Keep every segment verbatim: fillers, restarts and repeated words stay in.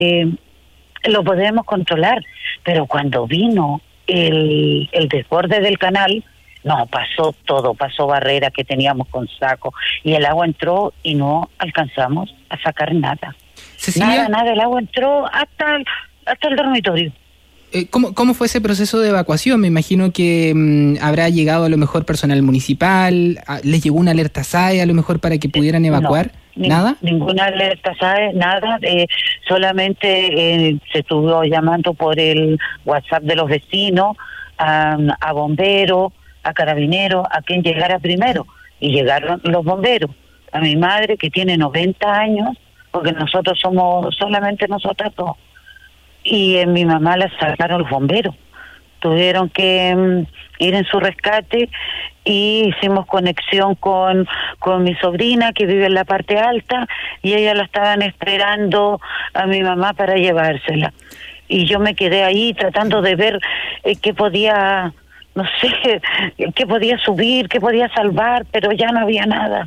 eh, lo podemos controlar, pero cuando vino el, el desborde del canal, no, pasó todo, pasó barrera que teníamos con saco, y el agua entró y no alcanzamos a sacar nada. Cecilia, nada, nada, el agua entró hasta el, hasta el dormitorio. Eh, ¿cómo, ¿Cómo fue ese proceso de evacuación? Me imagino que mmm, habrá llegado a lo mejor personal municipal, a, ¿les llegó una alerta S A E a lo mejor para que pudieran evacuar? No, ¿Nada? Ni, ninguna alerta S A E, nada, eh, solamente eh, se estuvo llamando por el WhatsApp de los vecinos, a, a bomberos, a carabineros, a quien llegara primero, y llegaron los bomberos, a mi madre que tiene noventa años, porque nosotros somos solamente nosotras dos, y eh, mi mamá la sacaron los bomberos, tuvieron que um, ir en su rescate, y hicimos conexión con con mi sobrina que vive en la parte alta, y ella la estaban esperando a mi mamá para llevársela, y yo me quedé ahí tratando de ver eh, qué podía, no sé, qué podía subir, qué podía salvar, pero ya no había nada,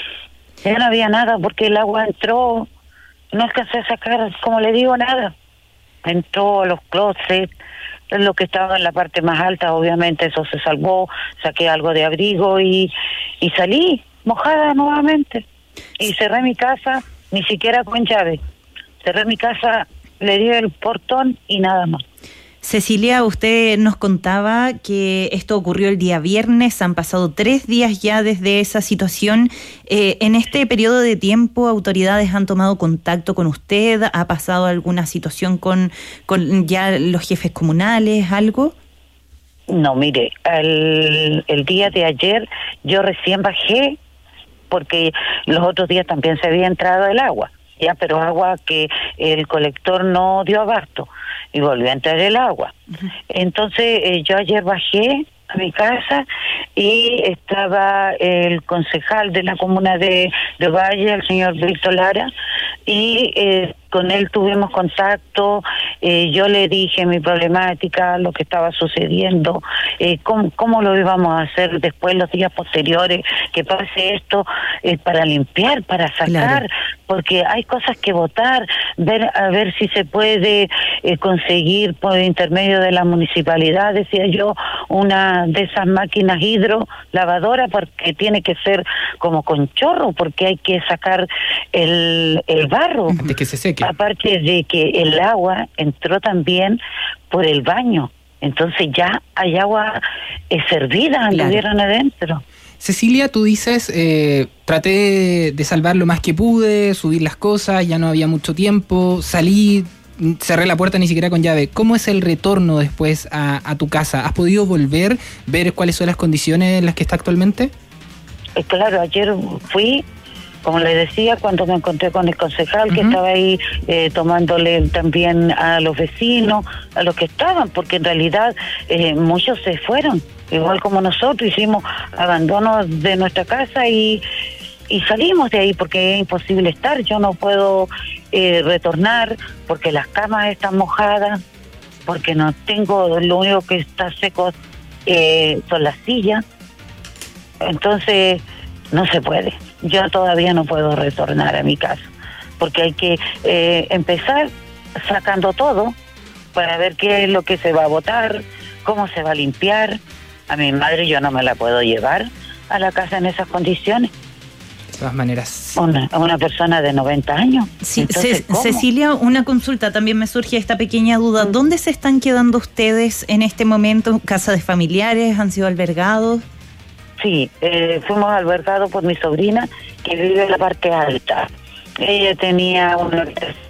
ya no había nada porque el agua entró, no alcancé a sacar, como le digo, nada. Entró a los closets, lo que estaba en la parte más alta, obviamente eso se salvó, saqué algo de abrigo y, y salí mojada nuevamente. Y cerré mi casa, ni siquiera con llave. Cerré mi casa, le di el portón y nada más. Cecilia, usted nos contaba que esto ocurrió el día viernes, han pasado tres días ya desde esa situación. Eh, en este periodo de tiempo, ¿autoridades han tomado contacto con usted? ¿Ha pasado alguna situación con, con ya los jefes comunales, algo? No, mire, el, el día de ayer yo recién bajé porque los otros días también se había entrado el agua, ya, pero agua que el colector no dio abasto. Y volvió a entrar el agua. Uh-huh. Entonces eh, yo ayer bajé a mi casa y estaba el concejal de la comuna de, de Valle, el señor Víctor Lara, y eh, con él tuvimos contacto, eh, yo le dije mi problemática, lo que estaba sucediendo, eh, cómo, cómo lo íbamos a hacer después, los días posteriores, que pase esto, eh, para limpiar, para sacar, claro, porque hay cosas que botar, ver a ver si se puede eh, conseguir por intermedio de la municipalidad, decía yo, una de esas máquinas hidro lavadora, porque tiene que ser como con chorro, porque hay que sacar el, el barro. Antes que se seque. Aparte de que el agua entró también por el baño, entonces ya hay agua eh, servida, anduvieron claro adentro. Cecilia, tú dices, eh, traté de salvar lo más que pude, subir las cosas, ya no había mucho tiempo, salí, cerré la puerta ni siquiera con llave. ¿Cómo es el retorno después a, a tu casa? ¿Has podido volver, ver cuáles son las condiciones en las que está actualmente? Eh, claro, ayer fui, como les decía, cuando me encontré con el concejal, uh-huh, que estaba ahí eh, tomándole también a los vecinos, a los que estaban, porque en realidad eh, muchos se fueron, igual como nosotros, hicimos abandono de nuestra casa y, y salimos de ahí porque es imposible estar, yo no puedo eh, retornar porque las camas están mojadas, porque no tengo, lo único que está seco eh, son las sillas, entonces no se puede. Yo todavía no puedo retornar a mi casa, porque hay que eh, empezar sacando todo para ver qué es lo que se va a botar, cómo se va a limpiar. A mi madre yo no me la puedo llevar a la casa en esas condiciones. De todas maneras. Una, una persona de noventa años. Sí, Ce- Cecilia, una consulta, también me surge esta pequeña duda. ¿Mm? ¿Dónde se están quedando ustedes en este momento? ¿Casa de familiares? ¿Han sido albergados? Sí, eh, fuimos albergados por mi sobrina que vive en la parte alta. Ella tenía una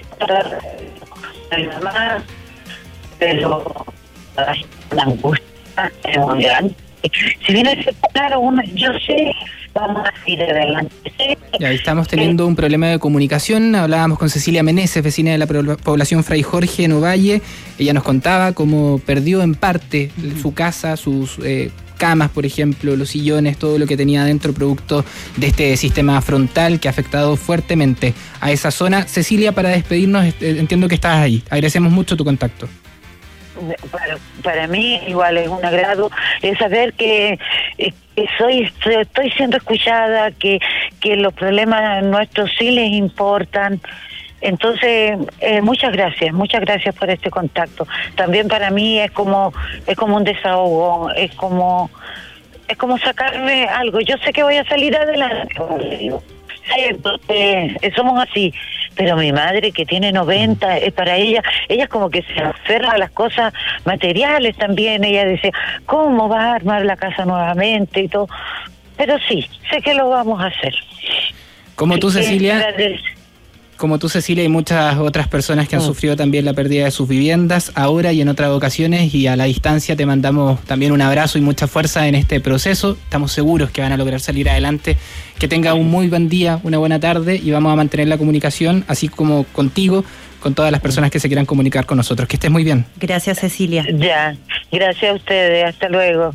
mi mamá, pero ay, una angustia muy grande. Si viene a separar uno, yo sé, vamos a ir adelante. Ya, estamos teniendo un problema de comunicación. Hablábamos con Cecilia Meneses, vecina de la población Fray Jorge en Ovalle. Ella nos contaba cómo perdió en parte su casa, sus eh, camas, por ejemplo, los sillones, todo lo que tenía adentro, producto de este sistema frontal que ha afectado fuertemente a esa zona. Cecilia, para despedirnos, entiendo que estás ahí. Agradecemos mucho tu contacto. Para, para mí igual es un agrado es saber que, que soy estoy siendo escuchada, que, que los problemas nuestros sí les importan. Entonces, eh, muchas gracias, muchas gracias por este contacto. También para mí es como es como un desahogo, es como es como sacarme algo. Yo sé que voy a salir adelante, como le digo. Sí, porque somos así, pero mi madre que tiene noventa, es para ella, ella es como que se aferra a las cosas materiales también. Ella dice, ¿cómo va a armar la casa nuevamente y todo? Pero sí, sé que lo vamos a hacer. Como tú, Cecilia, como tú, Cecilia, y muchas otras personas que han mm. sufrido también la pérdida de sus viviendas ahora y en otras ocasiones, y a la distancia te mandamos también un abrazo y mucha fuerza en este proceso. Estamos seguros que van a lograr salir adelante. Que tenga un muy buen día, una buena tarde, y vamos a mantener la comunicación, así como contigo, con todas las personas que se quieran comunicar con nosotros. Que estés muy bien. Gracias, Cecilia. Ya, gracias a ustedes, hasta luego.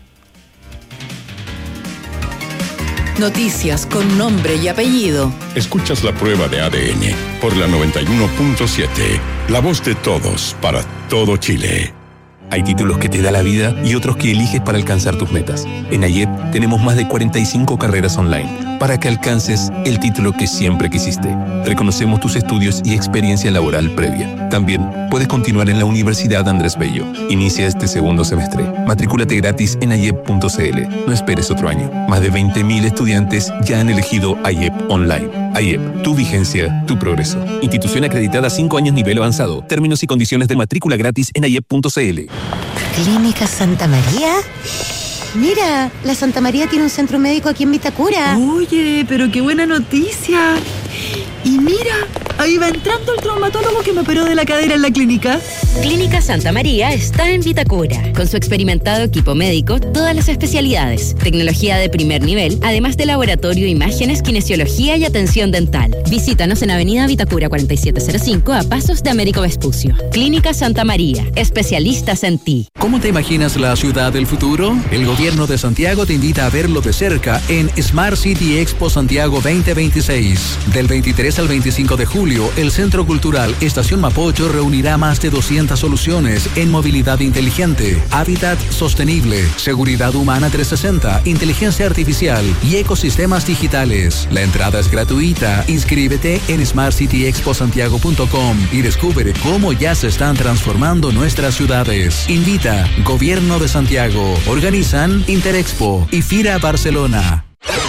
Noticias con nombre y apellido. Escuchas la prueba de A D N por la noventa y uno punto siete. La voz de todos para todo Chile. Hay títulos que te da la vida y otros que eliges para alcanzar tus metas. En AYEP tenemos más de cuarenta y cinco carreras online para que alcances el título que siempre quisiste. Reconocemos tus estudios y experiencia laboral previa. También puedes continuar en la Universidad Andrés Bello. Inicia este segundo semestre. Matricúlate gratis en ayep punto cl. No esperes otro año. Más de veinte mil estudiantes ya han elegido AYEP Online. AYEP, tu vigencia, tu progreso. Institución acreditada cinco años nivel avanzado. Términos y condiciones de matrícula gratis en ayep punto cl. ¿Clínica Santa María? Mira, la Santa María tiene un centro médico aquí en Vitacura. Oye, pero qué buena noticia. Y mira, ahí va entrando el traumatólogo que me operó de la cadera en la clínica. Clínica Santa María está en Vitacura. Con su experimentado equipo médico, todas las especialidades, tecnología de primer nivel, además de laboratorio, imágenes, kinesiología y atención dental. Visítanos en Avenida Vitacura cuarenta y siete cero cinco, a pasos de Américo Vespucio. Clínica Santa María, especialistas en ti. ¿Cómo te imaginas la ciudad del futuro? El gobierno de Santiago te invita a verlo de cerca en Smart City Expo Santiago veinte veintiséis. Del veintitrés al veinticinco de julio, el Centro Cultural Estación Mapocho reunirá más de doscientas soluciones en movilidad inteligente, hábitat sostenible, seguridad humana trescientos sesenta, inteligencia artificial y ecosistemas digitales. La entrada es gratuita. Inscríbete en smart city expo santiago punto com y descubre cómo ya se están transformando nuestras ciudades. Invita Gobierno de Santiago. Organizan Interexpo y Fira Barcelona.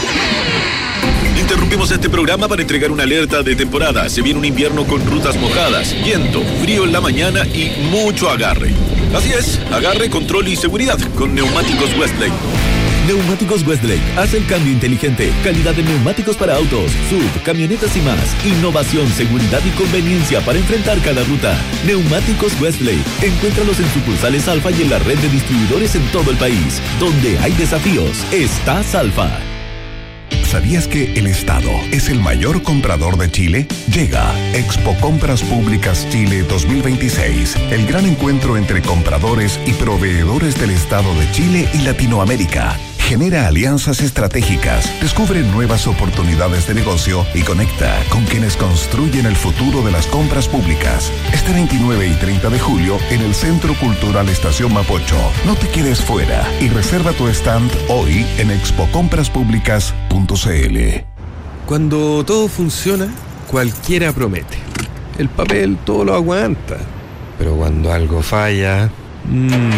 Interrumpimos este programa para entregar una alerta de temporada. Se viene un invierno con rutas mojadas, viento, frío en la mañana y mucho agarre. Así es, agarre, control y seguridad con Neumáticos Westlake. Neumáticos Westlake hace el cambio inteligente. Calidad de neumáticos para autos, sub, camionetas y más. Innovación, seguridad y conveniencia para enfrentar cada ruta. Neumáticos Westlake. Encuéntralos en sucursales Alfa y en la red de distribuidores en todo el país. Donde hay desafíos, está Alfa. ¿Sabías que el Estado es el mayor comprador de Chile? Llega Expo Compras Públicas Chile dos mil veintiséis, el gran encuentro entre compradores y proveedores del Estado de Chile y Latinoamérica. Genera alianzas estratégicas, descubre nuevas oportunidades de negocio y conecta con quienes construyen el futuro de las compras públicas. Este veintinueve y treinta de julio en el Centro Cultural Estación Mapocho. No te quedes fuera y reserva tu stand hoy en expo compras públicas punto cl. Cuando todo funciona, cualquiera promete. El papel todo lo aguanta. Pero cuando algo falla... Mmm,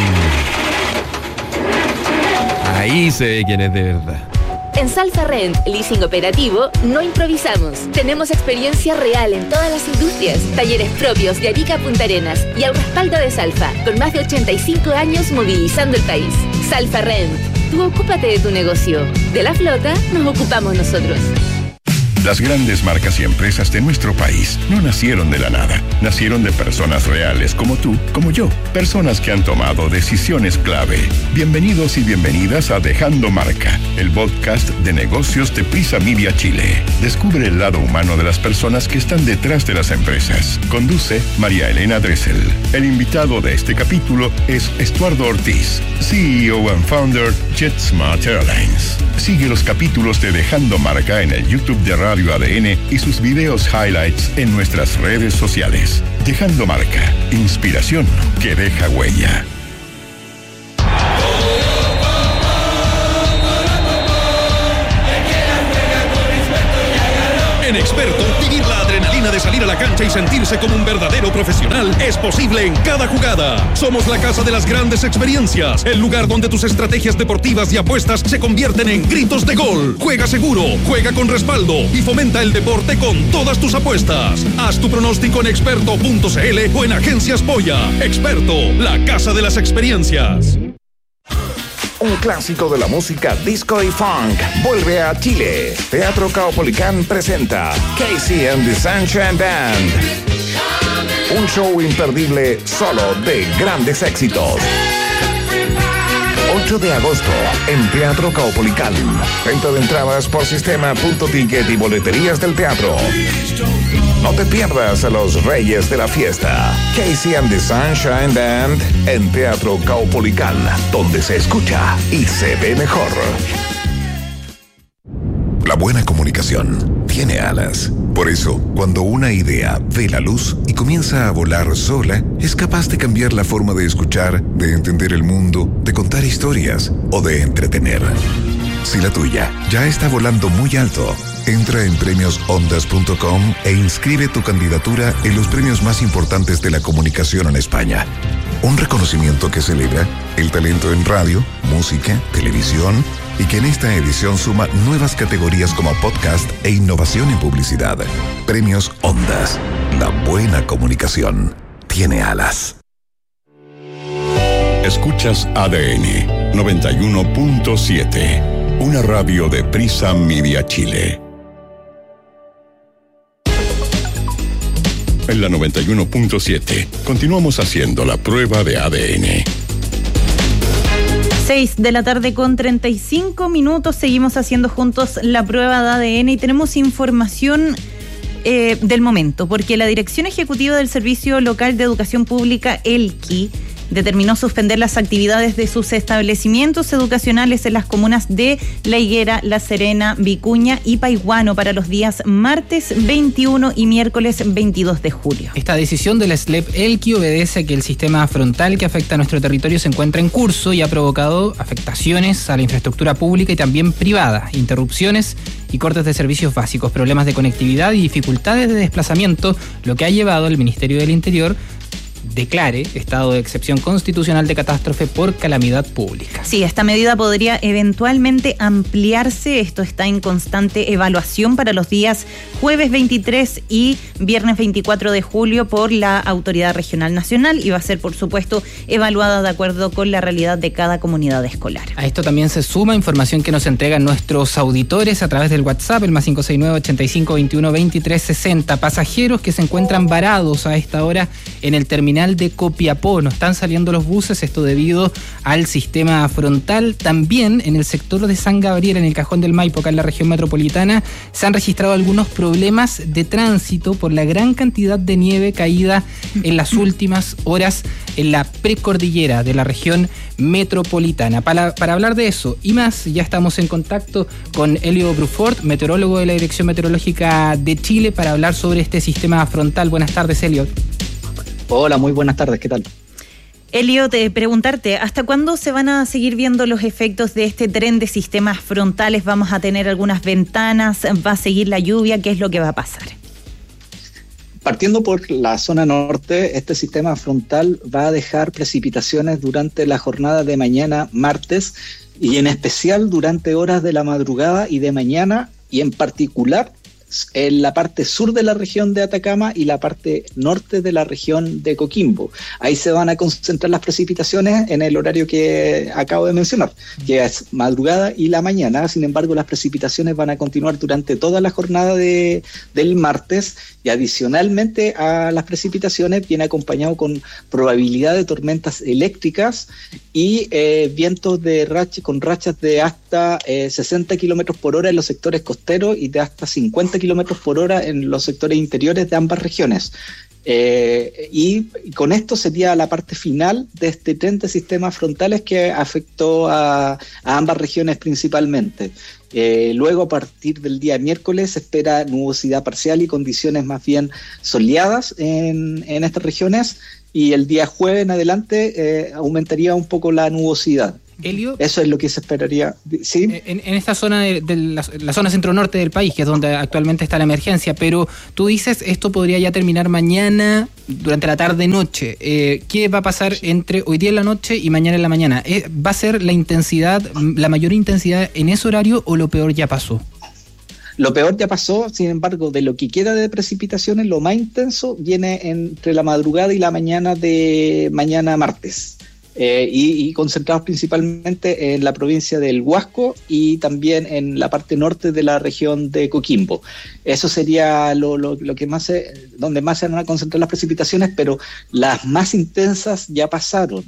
ahí se ve quién es de verdad. En Salfa Rent, leasing operativo, no improvisamos. Tenemos experiencia real en todas las industrias, talleres propios de Arica a Punta Arenas y al respaldo de Salfa, con más de ochenta y cinco años movilizando el país. Salfa Rent, tú ocúpate de tu negocio. De la flota nos ocupamos nosotros. Las grandes marcas y empresas de nuestro país no nacieron de la nada. Nacieron de personas reales como tú, como yo. Personas que han tomado decisiones clave. Bienvenidos y bienvenidas a Dejando Marca, el podcast de negocios de Prisa Media Chile. Descubre el lado humano de las personas que están detrás de las empresas. Conduce María Elena Dressel. El invitado de este capítulo es Estuardo Ortiz, C E O and founder JetSmart Airlines. Sigue los capítulos de Dejando Marca en el YouTube de Radio A D N y sus videos highlights en nuestras redes sociales. Dejando Marca, inspiración que deja huella. En Experto, vivir la adrenalina de salir a la cancha y sentirse como un verdadero profesional es posible en cada jugada. Somos la casa de las grandes experiencias, el lugar donde tus estrategias deportivas y apuestas se convierten en gritos de gol. Juega seguro, juega con respaldo y fomenta el deporte con todas tus apuestas. Haz tu pronóstico en experto punto c l o en Agencias Polla. Experto, la casa de las experiencias. Un clásico de la música disco y funk vuelve a Chile. Teatro Caupolicán presenta Casey and the Sunshine Band. Un show imperdible solo de grandes éxitos. ocho de agosto en Teatro Caupolicán. Venta de entradas por sistema punto ticket y boleterías del teatro. No te pierdas a los reyes de la fiesta. Casey and the Sunshine Band en Teatro Caupolicán, donde se escucha y se ve mejor. La buena comunicación tiene alas. Por eso, cuando una idea ve la luz y comienza a volar sola, es capaz de cambiar la forma de escuchar, de entender el mundo, de contar historias o de entretener. Si la tuya ya está volando muy alto, entra en premios ondas punto com e inscribe tu candidatura en los premios más importantes de la comunicación en España. Un reconocimiento que celebra el talento en radio, música, televisión y que en esta edición suma nuevas categorías como podcast e innovación en publicidad. Premios Ondas. La buena comunicación tiene alas. Escuchas A D N noventa y uno punto siete, una radio de Prisa Media Chile. En la noventa y uno punto siete continuamos haciendo la prueba de A D N. seis de la tarde con treinta y cinco minutos, seguimos haciendo juntos la prueba de A D N y tenemos información eh, del momento, porque la Dirección Ejecutiva del Servicio Local de Educación Pública, ELQI, determinó suspender las actividades de sus establecimientos educacionales en las comunas de La Higuera, La Serena, Vicuña y Paihuano para los días martes veintiuno y miércoles veintidós de julio. Esta decisión de la S L E P ELQI obedece a que el sistema frontal que afecta a nuestro territorio se encuentra en curso y ha provocado afectaciones a la infraestructura pública y también privada, interrupciones y cortes de servicios básicos, problemas de conectividad y dificultades de desplazamiento, lo que ha llevado al Ministerio del Interior declare estado de excepción constitucional de catástrofe por calamidad pública. Sí, esta medida podría eventualmente ampliarse. Esto está en constante evaluación para los días jueves veintitrés y viernes veinticuatro de julio por la Autoridad Regional Nacional y va a ser, por supuesto, evaluada de acuerdo con la realidad de cada comunidad escolar. A esto también se suma información que nos entregan nuestros auditores a través del WhatsApp, el más cinco seis nueve, ochenta y cinco, veintiuno, veintitrés, sesenta. Pasajeros que se encuentran varados a esta hora en el terminal de Copiapó. No están saliendo los buses, esto debido al sistema frontal. También en el sector de San Gabriel, en el Cajón del Maipo, acá en la región metropolitana, se han registrado algunos problemas de tránsito por la gran cantidad de nieve caída en las últimas horas en la precordillera de la región metropolitana. Para, para hablar de eso y más, ya estamos en contacto con Elio Brufort, meteorólogo de la Dirección Meteorológica de Chile, para hablar sobre este sistema frontal. Buenas tardes, Elio. Hola, muy buenas tardes, ¿qué tal? Elio, te preguntarte, ¿hasta cuándo se van a seguir viendo los efectos de este tren de sistemas frontales? ¿Vamos a tener algunas ventanas? ¿Va a seguir la lluvia? ¿Qué es lo que va a pasar? Partiendo por la zona norte, este sistema frontal va a dejar precipitaciones durante la jornada de mañana, martes, y en especial durante horas de la madrugada y de mañana, y en particular en la parte sur de la región de Atacama y la parte norte de la región de Coquimbo. Ahí se van a concentrar las precipitaciones en el horario que acabo de mencionar, que es madrugada y la mañana. Sin embargo, las precipitaciones van a continuar durante toda la jornada de, del martes, y adicionalmente a las precipitaciones viene acompañado con probabilidad de tormentas eléctricas y eh, vientos de racha, con rachas de hasta eh, sesenta kilómetros por hora en los sectores costeros y de hasta cincuenta kilómetros por hora en los sectores interiores de ambas regiones. Eh, y con esto sería la parte final de este tren de sistemas frontales que afectó a, a ambas regiones principalmente. Eh, luego, a partir del día miércoles, se espera nubosidad parcial y condiciones más bien soleadas en, en estas regiones, y el día jueves en adelante eh, aumentaría un poco la nubosidad. Elio, eso es lo que se esperaría. ¿Sí? En, en esta zona de, de la, la zona centro-norte del país, que es donde actualmente está la emergencia, pero tú dices esto podría ya terminar mañana durante la tarde-noche. Eh, ¿Qué va a pasar entre hoy día en la noche y mañana en la mañana? Eh, ¿Va a ser la intensidad, la mayor intensidad en ese horario o lo peor ya pasó? Lo peor ya pasó, sin embargo, de lo que queda de precipitaciones, lo más intenso viene entre la madrugada y la mañana de mañana martes. Eh, y, y concentrados principalmente en la provincia del Huasco y también en la parte norte de la región de Coquimbo. Eso sería lo, lo, lo que más se, donde más se van a concentrar las precipitaciones, pero las más intensas ya pasaron,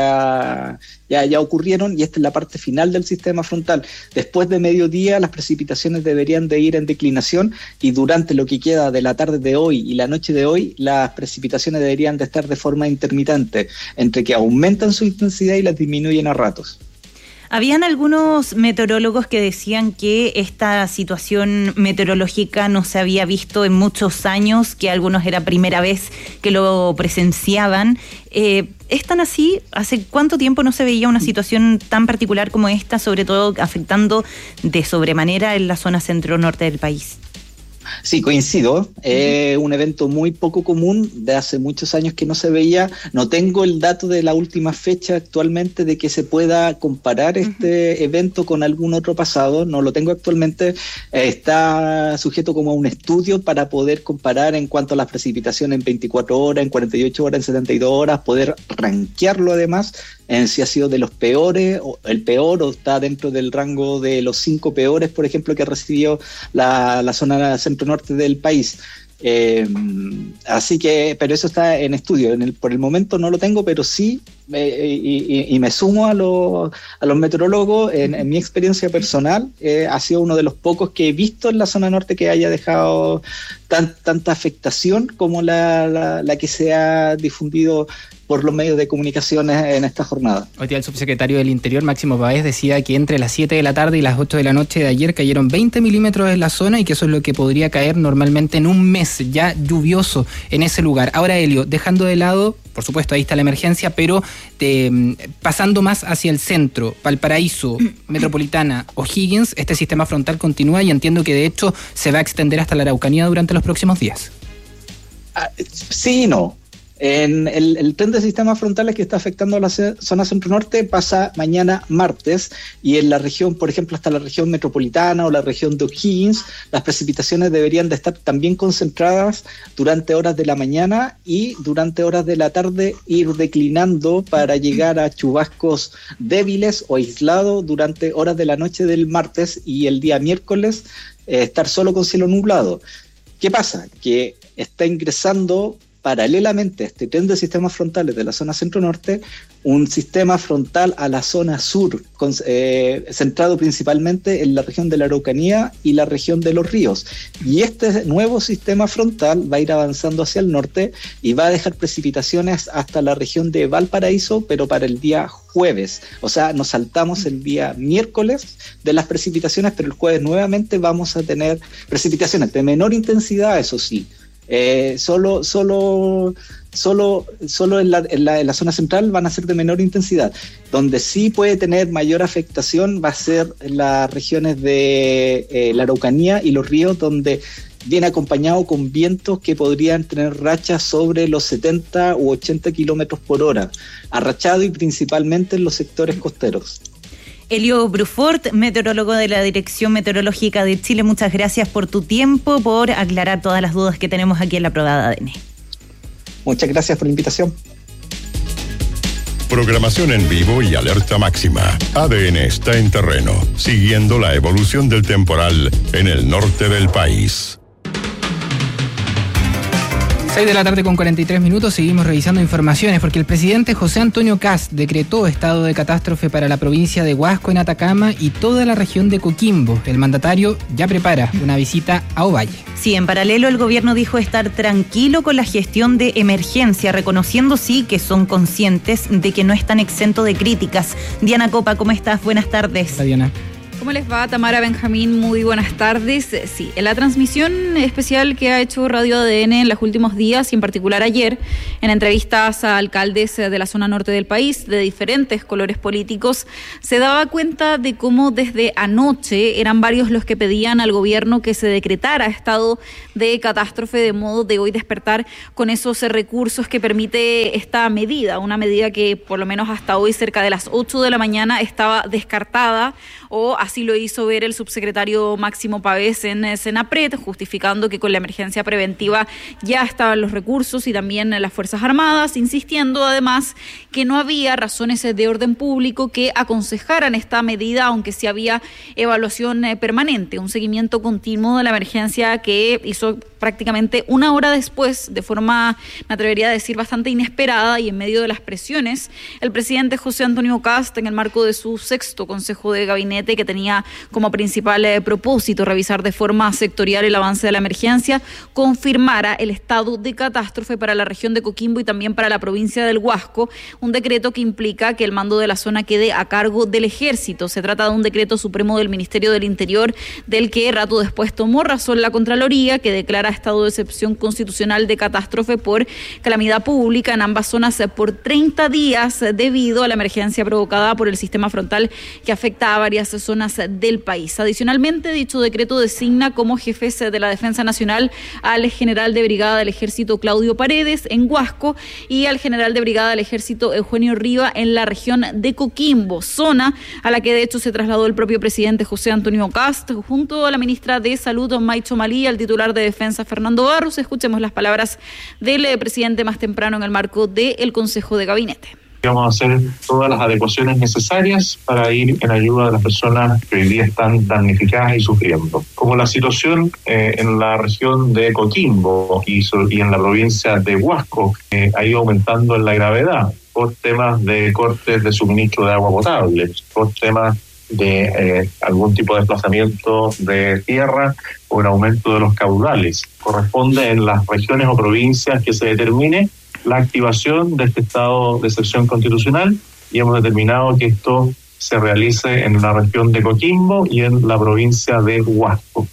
ya, ya, ya ocurrieron, y esta es la parte final del sistema frontal. Después de mediodía las precipitaciones deberían de ir en declinación, y durante lo que queda de la tarde de hoy y la noche de hoy las precipitaciones deberían de estar de forma intermitente, entre que aumentan su intensidad y las disminuyen a ratos. Habían algunos meteorólogos que decían que esta situación meteorológica no se había visto en muchos años, que algunos era primera vez que lo presenciaban. Eh, ¿Es tan así? ¿Hace cuánto tiempo no se veía una situación tan particular como esta, sobre todo afectando de sobremanera en la zona centro-norte del país? Sí, coincido. Es eh, un evento muy poco común, de hace muchos años que no se veía. No tengo el dato de la última fecha actualmente de que se pueda comparar este uh-huh. evento con algún otro pasado. No lo tengo actualmente. Eh, está sujeto como a un estudio para poder comparar en cuanto a las precipitaciones en veinticuatro horas, en cuarenta y ocho horas, en setenta y dos horas, poder rankearlo además en si ha sido de los peores, o el peor, o está dentro del rango de los cinco peores, por ejemplo, que recibió la, la zona centro-norte del país. Eh, así que, pero eso está en estudio. En el, por el momento no lo tengo, pero sí, eh, y, y, y me sumo a, lo, a los meteorólogos. En, en mi experiencia personal, eh, ha sido uno de los pocos que he visto en la zona norte que haya dejado tan, tanta afectación como la, la, la que se ha difundido por los medios de comunicaciones en esta jornada. Hoy día el subsecretario del Interior, Máximo Báez, decía que entre las siete de la tarde y las ocho de la noche de ayer cayeron veinte milímetros en la zona, y que eso es lo que podría caer normalmente en un mes ya lluvioso en ese lugar. Ahora, Elio, dejando de lado, por supuesto, ahí está la emergencia, pero de, pasando más hacia el centro, Valparaíso, Metropolitana, O'Higgins, este sistema frontal continúa, y entiendo que de hecho se va a extender hasta la Araucanía durante los próximos días. Ah, sí y no. En el, el tren de sistemas frontales que está afectando a la zona centro-norte pasa mañana martes, y en la región, por ejemplo, hasta la región metropolitana o la región de O'Higgins, las precipitaciones deberían de estar también concentradas durante horas de la mañana, y durante horas de la tarde ir declinando para llegar a chubascos débiles o aislados durante horas de la noche del martes, y el día miércoles eh, estar solo con cielo nublado. ¿Qué pasa? Que está ingresando paralelamente a este tren de sistemas frontales de la zona centro-norte, un sistema frontal a la zona sur, con, eh, centrado principalmente en la región de la Araucanía y la región de los ríos. Y este nuevo sistema frontal va a ir avanzando hacia el norte y va a dejar precipitaciones hasta la región de Valparaíso, pero para el día jueves. O sea, nos saltamos el día miércoles de las precipitaciones, pero el jueves nuevamente vamos a tener precipitaciones de menor intensidad, eso sí. Eh, solo, solo, solo, solo en la, en, la, en la zona central van a ser de menor intensidad. Donde sí puede tener mayor afectación va a ser en las regiones de eh, la Araucanía y los ríos, donde viene acompañado con vientos que podrían tener rachas sobre los setenta u ochenta kilómetros por hora, arrachado, y principalmente en los sectores costeros. Elio Brufort, meteorólogo de la Dirección Meteorológica de Chile, muchas gracias por tu tiempo, por aclarar todas las dudas que tenemos aquí en la prueba de A D N. Muchas gracias por la invitación. Programación en vivo y alerta máxima. A D N está en terreno, siguiendo la evolución del temporal en el norte del país. seis de la tarde con cuarenta y tres minutos, seguimos revisando informaciones porque el presidente José Antonio Kast decretó estado de catástrofe para la provincia de Huasco en Atacama y toda la región de Coquimbo. El mandatario ya prepara una visita a Ovalle. Sí, en paralelo el gobierno dijo estar tranquilo con la gestión de emergencia, reconociendo sí que son conscientes de que no están exentos de críticas. Diana Copa, ¿cómo estás? Buenas tardes. Hola, Diana. ¿Cómo les va? Tamara, Benjamín, muy buenas tardes. Sí, en la transmisión especial que ha hecho Radio A D N en los últimos días y en particular ayer, en entrevistas a alcaldes de la zona norte del país, de diferentes colores políticos, se daba cuenta de cómo desde anoche eran varios los que pedían al gobierno que se decretara estado de catástrofe, de modo de hoy despertar con esos recursos que permite esta medida, una medida que por lo menos hasta hoy cerca de las ocho de la mañana estaba descartada, o así lo hizo ver el subsecretario Máximo Pavés en Senapred, justificando que con la emergencia preventiva ya estaban los recursos y también las Fuerzas Armadas, insistiendo además que no había razones de orden público que aconsejaran esta medida, aunque sí había evaluación permanente, un seguimiento continuo de la emergencia que hizo prácticamente una hora después, de forma, me atrevería a decir, bastante inesperada y en medio de las presiones, el presidente José Antonio Kast, en el marco de su sexto Consejo de Gabinete, que tenía como principal eh, propósito revisar de forma sectorial el avance de la emergencia, confirmara el estado de catástrofe para la región de Coquimbo y también para la provincia del Huasco, un decreto que implica que el mando de la zona quede a cargo del Ejército. Se trata de un decreto supremo del Ministerio del Interior, del que rato después tomó razón la Contraloría, que declara estado de excepción constitucional de catástrofe por calamidad pública en ambas zonas por treinta días debido a la emergencia provocada por el sistema frontal que afecta a varias zonas del país. Adicionalmente, dicho decreto designa como jefes de la Defensa Nacional al general de brigada del Ejército Claudio Paredes en Huasco y al general de brigada del Ejército Eugenio Riva en la región de Coquimbo, zona a la que de hecho se trasladó el propio presidente José Antonio Kast junto a la ministra de Salud Maicho Malí y al titular de Defensa Fernando Barros. Escuchemos las palabras del presidente más temprano en el marco del Consejo de Gabinete. Vamos a hacer todas las adecuaciones necesarias para ir en ayuda de las personas que hoy día están damnificadas y sufriendo. Como la situación eh, en la región de Coquimbo y, y en la provincia de Huasco eh, ha ido aumentando en la gravedad por temas de cortes de suministro de agua potable, por temas de eh, algún tipo de desplazamiento de tierra o el aumento de los caudales. Corresponde en las regiones o provincias que se determine la activación de este estado de excepción constitucional y hemos determinado que esto se realice en la región de Coquimbo y en la provincia de Huasco.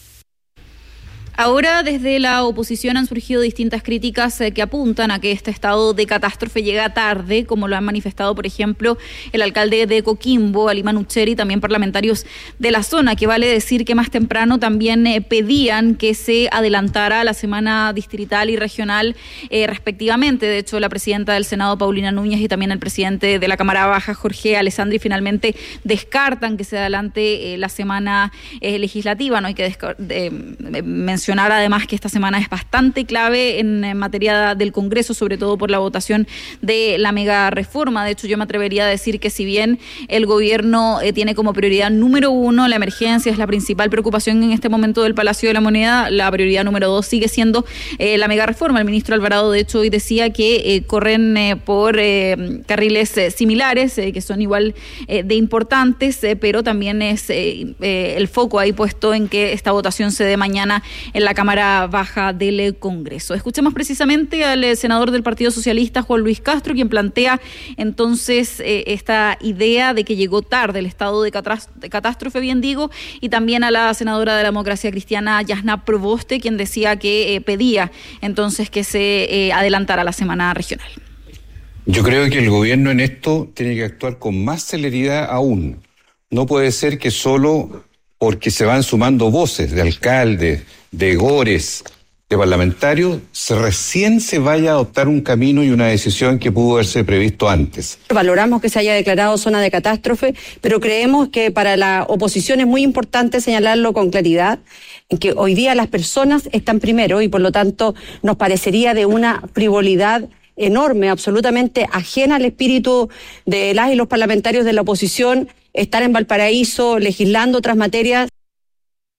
Ahora, desde la oposición han surgido distintas críticas eh, que apuntan a que este estado de catástrofe llega tarde, como lo han manifestado, por ejemplo, el alcalde de Coquimbo, Alimán Ucheri, y también parlamentarios de la zona, que vale decir que más temprano también eh, pedían que se adelantara la semana distrital y regional eh, respectivamente. De hecho, la presidenta del Senado, Paulina Núñez, y también el presidente de la Cámara Baja, Jorge Alessandri, finalmente descartan que se adelante eh, la semana eh, legislativa. No hay que desca- de, de, mencionar además que esta semana es bastante clave en, en materia del Congreso, sobre todo por la votación de la mega reforma. De hecho, yo me atrevería a decir que si bien el gobierno eh, tiene como prioridad número uno la emergencia, es la principal preocupación en este momento del Palacio de la Moneda, la prioridad número dos sigue siendo eh, la mega reforma. El ministro Alvarado, de hecho, hoy decía que eh, corren eh, por eh, carriles eh, similares, eh, que son igual eh, de importantes, eh, pero también es eh, eh, el foco ahí puesto en que esta votación se dé mañana en la Cámara Baja del Congreso. Escuchemos precisamente al senador del Partido Socialista, Juan Luis Castro, quien plantea entonces eh, esta idea de que llegó tarde el estado de, catás- de catástrofe, bien digo, y también a la senadora de la Democracia Cristiana, Yasna Proboste, quien decía que eh, pedía entonces que se eh, adelantara la semana regional. Yo creo que el gobierno en esto tiene que actuar con más celeridad aún. No puede ser que solo porque se van sumando voces de alcaldes, de gores, de parlamentarios, se recién se vaya a adoptar un camino y una decisión que pudo haberse previsto antes. Valoramos que se haya declarado zona de catástrofe, pero creemos que para la oposición es muy importante señalarlo con claridad, en que hoy día las personas están primero y por lo tanto nos parecería de una frivolidad enorme, absolutamente ajena al espíritu de las y los parlamentarios de la oposición, estar en Valparaíso legislando otras materias.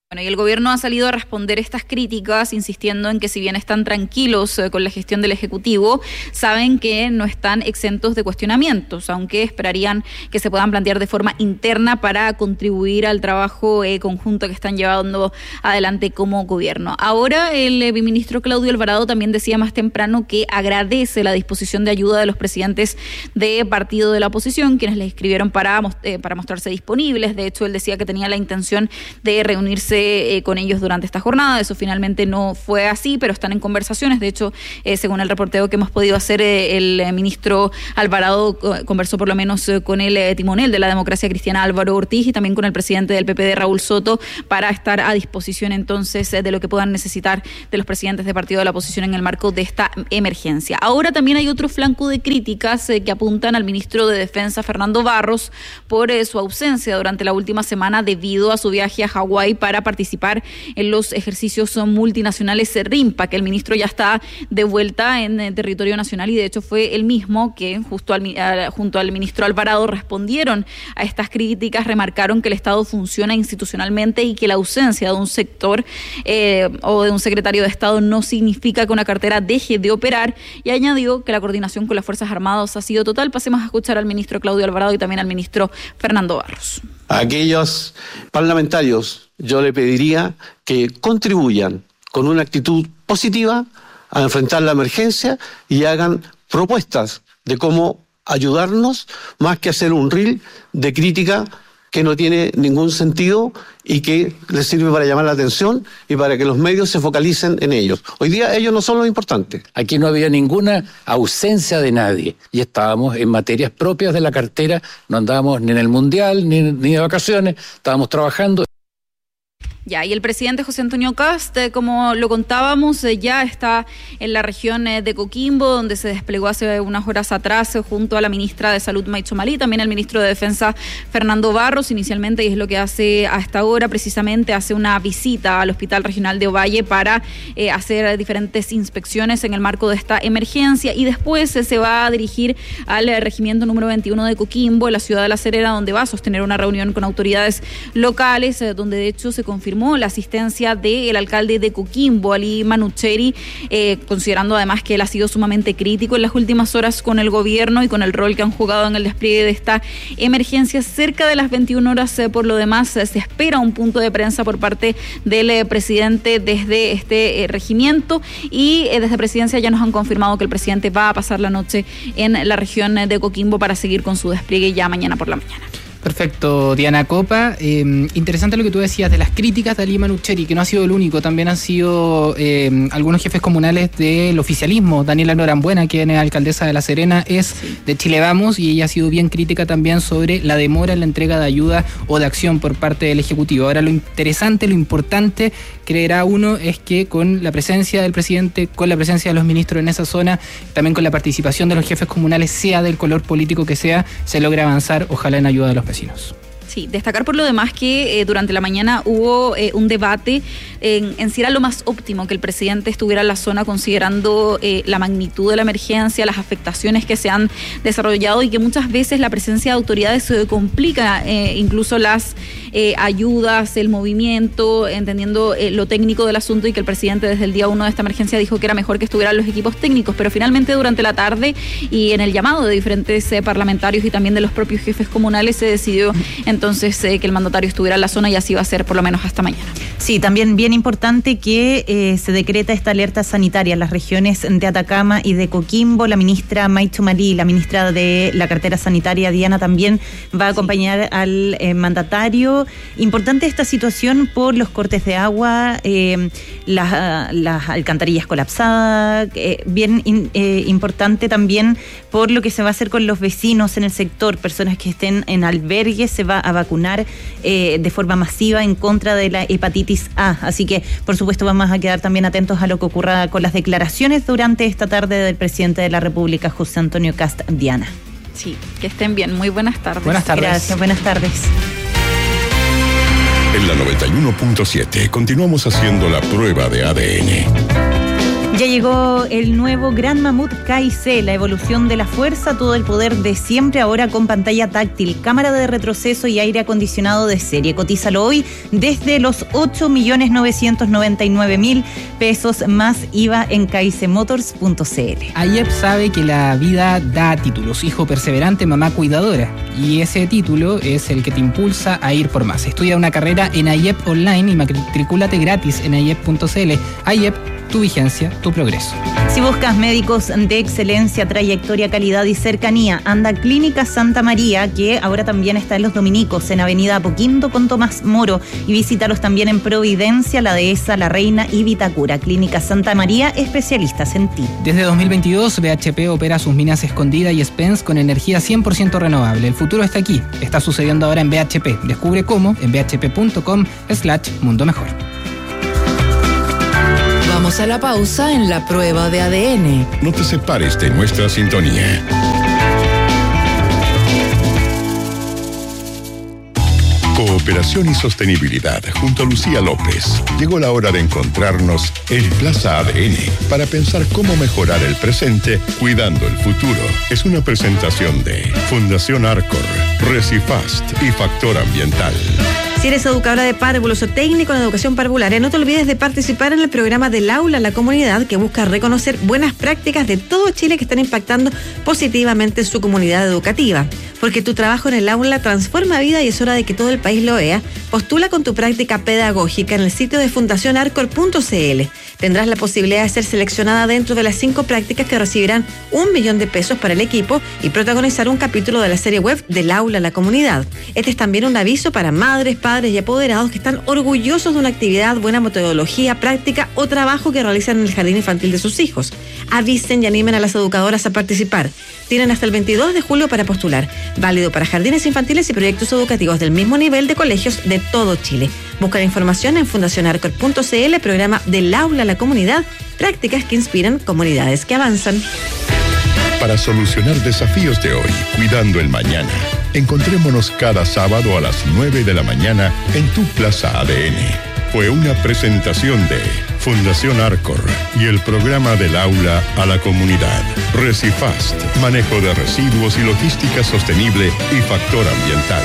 Bueno, y el gobierno ha salido a responder estas críticas, insistiendo en que si bien están tranquilos eh, con la gestión del Ejecutivo, saben que no están exentos de cuestionamientos, aunque esperarían que se puedan plantear de forma interna para contribuir al trabajo eh, conjunto que están llevando adelante como gobierno. Ahora el eh, ministro Claudio Alvarado también decía más temprano que agradece la disposición de ayuda de los presidentes de partido de la oposición, quienes le escribieron para, eh, para mostrarse disponibles. De hecho, él decía que tenía la intención de reunirse Eh, con ellos durante esta jornada. Eso finalmente no fue así, pero están en conversaciones. De hecho, eh, según el reporteo que hemos podido hacer, eh, el eh, ministro Alvarado eh, conversó por lo menos eh, con el eh, timonel de la democracia cristiana, Álvaro Ortiz, y también con el presidente del P P D, Raúl Soto, para estar a disposición entonces eh, de lo que puedan necesitar de los presidentes de partido de la oposición en el marco de esta emergencia. Ahora también hay otro flanco de críticas eh, que apuntan al ministro de Defensa, Fernando Barros, por eh, su ausencia durante la última semana debido a su viaje a Hawái para participar en los ejercicios multinacionales RIMPA, que el ministro ya está de vuelta en el territorio nacional, y de hecho fue el mismo que justo al, junto al ministro Alvarado respondieron a estas críticas, remarcaron que el Estado funciona institucionalmente y que la ausencia de un sector eh, o de un secretario de Estado no significa que una cartera deje de operar, y añadió que la coordinación con las Fuerzas Armadas ha sido total. Pasemos a escuchar al ministro Claudio Alvarado y también al ministro Fernando Barros. A aquellos parlamentarios yo le pediría que contribuyan con una actitud positiva a enfrentar la emergencia y hagan propuestas de cómo ayudarnos, más que hacer un reel de crítica que no tiene ningún sentido y que les sirve para llamar la atención y para que los medios se focalicen en ellos. Hoy día ellos no son lo importante. Aquí no había ninguna ausencia de nadie y estábamos en materias propias de la cartera, no andábamos ni en el Mundial ni, ni de vacaciones, estábamos trabajando. Ya, y el presidente José Antonio Kast, eh, como lo contábamos, eh, ya está en la región eh, de Coquimbo, donde se desplegó hace unas horas atrás eh, junto a la ministra de Salud, Maicho Malí, también el ministro de Defensa, Fernando Barros, inicialmente, y es lo que hace hasta ahora, precisamente hace una visita al Hospital Regional de Ovalle para eh, hacer diferentes inspecciones en el marco de esta emergencia, y después eh, se va a dirigir al eh, regimiento número veintiuno de Coquimbo, en la ciudad de La Serena, donde va a sostener una reunión con autoridades locales, eh, donde de hecho se confirmó la asistencia del alcalde de Coquimbo, Ali Manucheri, eh, considerando además que él ha sido sumamente crítico en las últimas horas con el gobierno y con el rol que han jugado en el despliegue de esta emergencia. Cerca de las veintiuna horas, eh, por lo demás, eh, se espera un punto de prensa por parte del eh, presidente desde este eh, regimiento, y eh, desde Presidencia ya nos han confirmado que el presidente va a pasar la noche en la región de Coquimbo para seguir con su despliegue ya mañana por la mañana. Perfecto, Diana Copa. Eh, interesante lo que tú decías de las críticas de Ali Manucheri, que no ha sido el único, también han sido eh, algunos jefes comunales del oficialismo. Daniela Norambuena, quien es alcaldesa de La Serena, es sí. de Chile Vamos, y ella ha sido bien crítica también sobre la demora en la entrega de ayuda o de acción por parte del Ejecutivo. Ahora, lo interesante, lo importante, creerá uno, es que con la presencia del presidente, con la presencia de los ministros en esa zona, también con la participación de los jefes comunales, sea del color político que sea, se logre avanzar, ojalá en ayuda de los vecinos. Sí, destacar por lo demás que eh, durante la mañana hubo eh, un debate en, en si era lo más óptimo que el presidente estuviera en la zona, considerando eh, la magnitud de la emergencia, las afectaciones que se han desarrollado, y que muchas veces la presencia de autoridades se complica, eh, incluso las eh, ayudas, el movimiento, entendiendo eh, lo técnico del asunto, y que el presidente desde el día uno de esta emergencia dijo que era mejor que estuvieran los equipos técnicos, pero finalmente durante la tarde y en el llamado de diferentes eh, parlamentarios y también de los propios jefes comunales se decidió entonces Entonces, eh, que el mandatario estuviera en la zona, y así va a ser por lo menos hasta mañana. Sí, también bien importante que eh, se decreta esta alerta sanitaria en las regiones de Atacama y de Coquimbo. La ministra Maicho Malí, la ministra de la cartera sanitaria, Diana, también va a acompañar sí. al eh, mandatario. Importante esta situación por los cortes de agua, eh, las, las alcantarillas colapsadas, eh, bien in, eh, importante también por lo que se va a hacer con los vecinos en el sector, personas que estén en albergues, se va a vacunar eh, de forma masiva en contra de la hepatitis A. Así que, por supuesto, vamos a quedar también atentos a lo que ocurra con las declaraciones durante esta tarde del presidente de la República, José Antonio Kast. Diana. Sí, que estén bien. Muy buenas tardes. Buenas tardes. Gracias, buenas tardes. En la noventa y uno punto siete continuamos haciendo la prueba de A D N. Ya llegó el nuevo Gran Mamut K I C, la evolución de la fuerza, todo el poder de siempre, ahora con pantalla táctil, cámara de retroceso y aire acondicionado de serie. Cotízalo hoy desde los ocho millones novecientos noventa y nueve mil pesos más I V A en kaicemotors punto c l. AIEP sabe que la vida da títulos, hijo perseverante, mamá cuidadora, y ese título es el que te impulsa a ir por más. Estudia una carrera en AIEP Online y matricúlate gratis en aiep punto c l. AIEP, tu vigencia, tu progreso. Si buscas médicos de excelencia, trayectoria, calidad y cercanía, anda a Clínica Santa María, que ahora también está en Los Dominicos, en Avenida Apoquindo con Tomás Moro, y visítalos también en Providencia, La Dehesa, La Reina y Vitacura. Clínica Santa María, especialistas en ti. Desde dos mil veintidós, B H P opera sus minas Escondida y Spence con energía cien por ciento renovable. El futuro está aquí, está sucediendo ahora en B H P. Descubre cómo en b h p punto com slash mundo mejor. Vamos a la pausa en la prueba de A D N. No te separes de nuestra sintonía. Cooperación y sostenibilidad junto a Lucía López. Llegó la hora de encontrarnos en Plaza A D N para pensar cómo mejorar el presente cuidando el futuro. Es una presentación de Fundación Arcor, Recifast y Factor Ambiental. Si eres educadora de párvulos o técnico en educación parvularia, no te olvides de participar en el programa del Aula a la Comunidad, que busca reconocer buenas prácticas de todo Chile que están impactando positivamente su comunidad educativa. Porque tu trabajo en el aula transforma vida y es hora de que todo el país lo vea. Postula con tu práctica pedagógica en el sitio de fundación arcor punto c l. Tendrás la posibilidad de ser seleccionada dentro de las cinco prácticas que recibirán un millón de pesos para el equipo y protagonizar un capítulo de la serie web del Aula a la Comunidad. Este es también un aviso para madres, padres y apoderados que están orgullosos de una actividad, buena metodología, práctica o trabajo que realizan en el jardín infantil de sus hijos. Avisen y animen a las educadoras a participar. Tienen hasta el veintidós de julio para postular. Válido para jardines infantiles y proyectos educativos del mismo nivel de colegios de todo Chile. Busca la información en fundación arcor punto c l, programa del Aula a la Comunidad, prácticas que inspiran comunidades que avanzan. Para solucionar desafíos de hoy, cuidando el mañana, encontrémonos cada sábado a las nueve de la mañana en tu Plaza A D N. Fue una presentación de Fundación Arcor y el programa del Aula a la Comunidad. Recifast, manejo de residuos y logística sostenible y factor ambiental.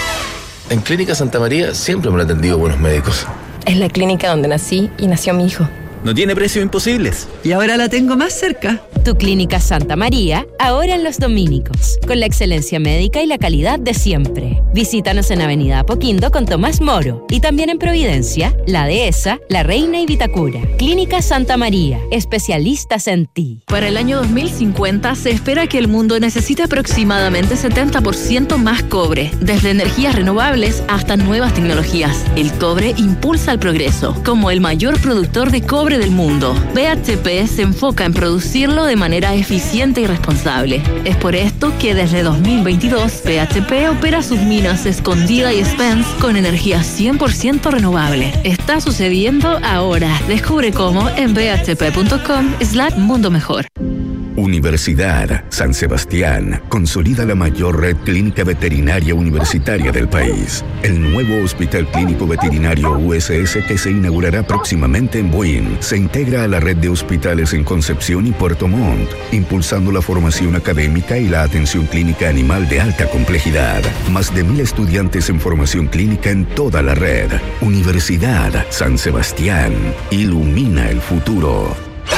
En Clínica Santa María siempre me han atendido buenos médicos. Es la clínica donde nací y nació mi hijo. No tiene precios imposibles. Y ahora la tengo más cerca. Tu Clínica Santa María, ahora en Los Dominicos, con la excelencia médica y la calidad de siempre. Visítanos en Avenida Apoquindo con Tomás Moro y también en Providencia, La Dehesa, La Reina y Vitacura. Clínica Santa María, especialistas en ti. Para el año dos mil cincuenta se espera que el mundo necesite aproximadamente setenta por ciento más cobre, desde energías renovables hasta nuevas tecnologías. El cobre impulsa el progreso, como el mayor productor de cobre del mundo. B H P se enfoca en producirlo de manera eficiente y responsable. Es por esto que desde dos mil veintidós B H P opera sus minas Escondida y Spence con energía cien por ciento renovable. Está sucediendo ahora. Descubre cómo en b h p punto com slash mundo mejor. Universidad San Sebastián consolida la mayor red clínica veterinaria universitaria del país. El nuevo Hospital Clínico Veterinario U S S, que se inaugurará próximamente en Buin, se integra a la red de hospitales en Concepción y Puerto Montt, impulsando la formación académica y la atención clínica animal de alta complejidad. Más de mil estudiantes en formación clínica en toda la red. Universidad San Sebastián ilumina el futuro.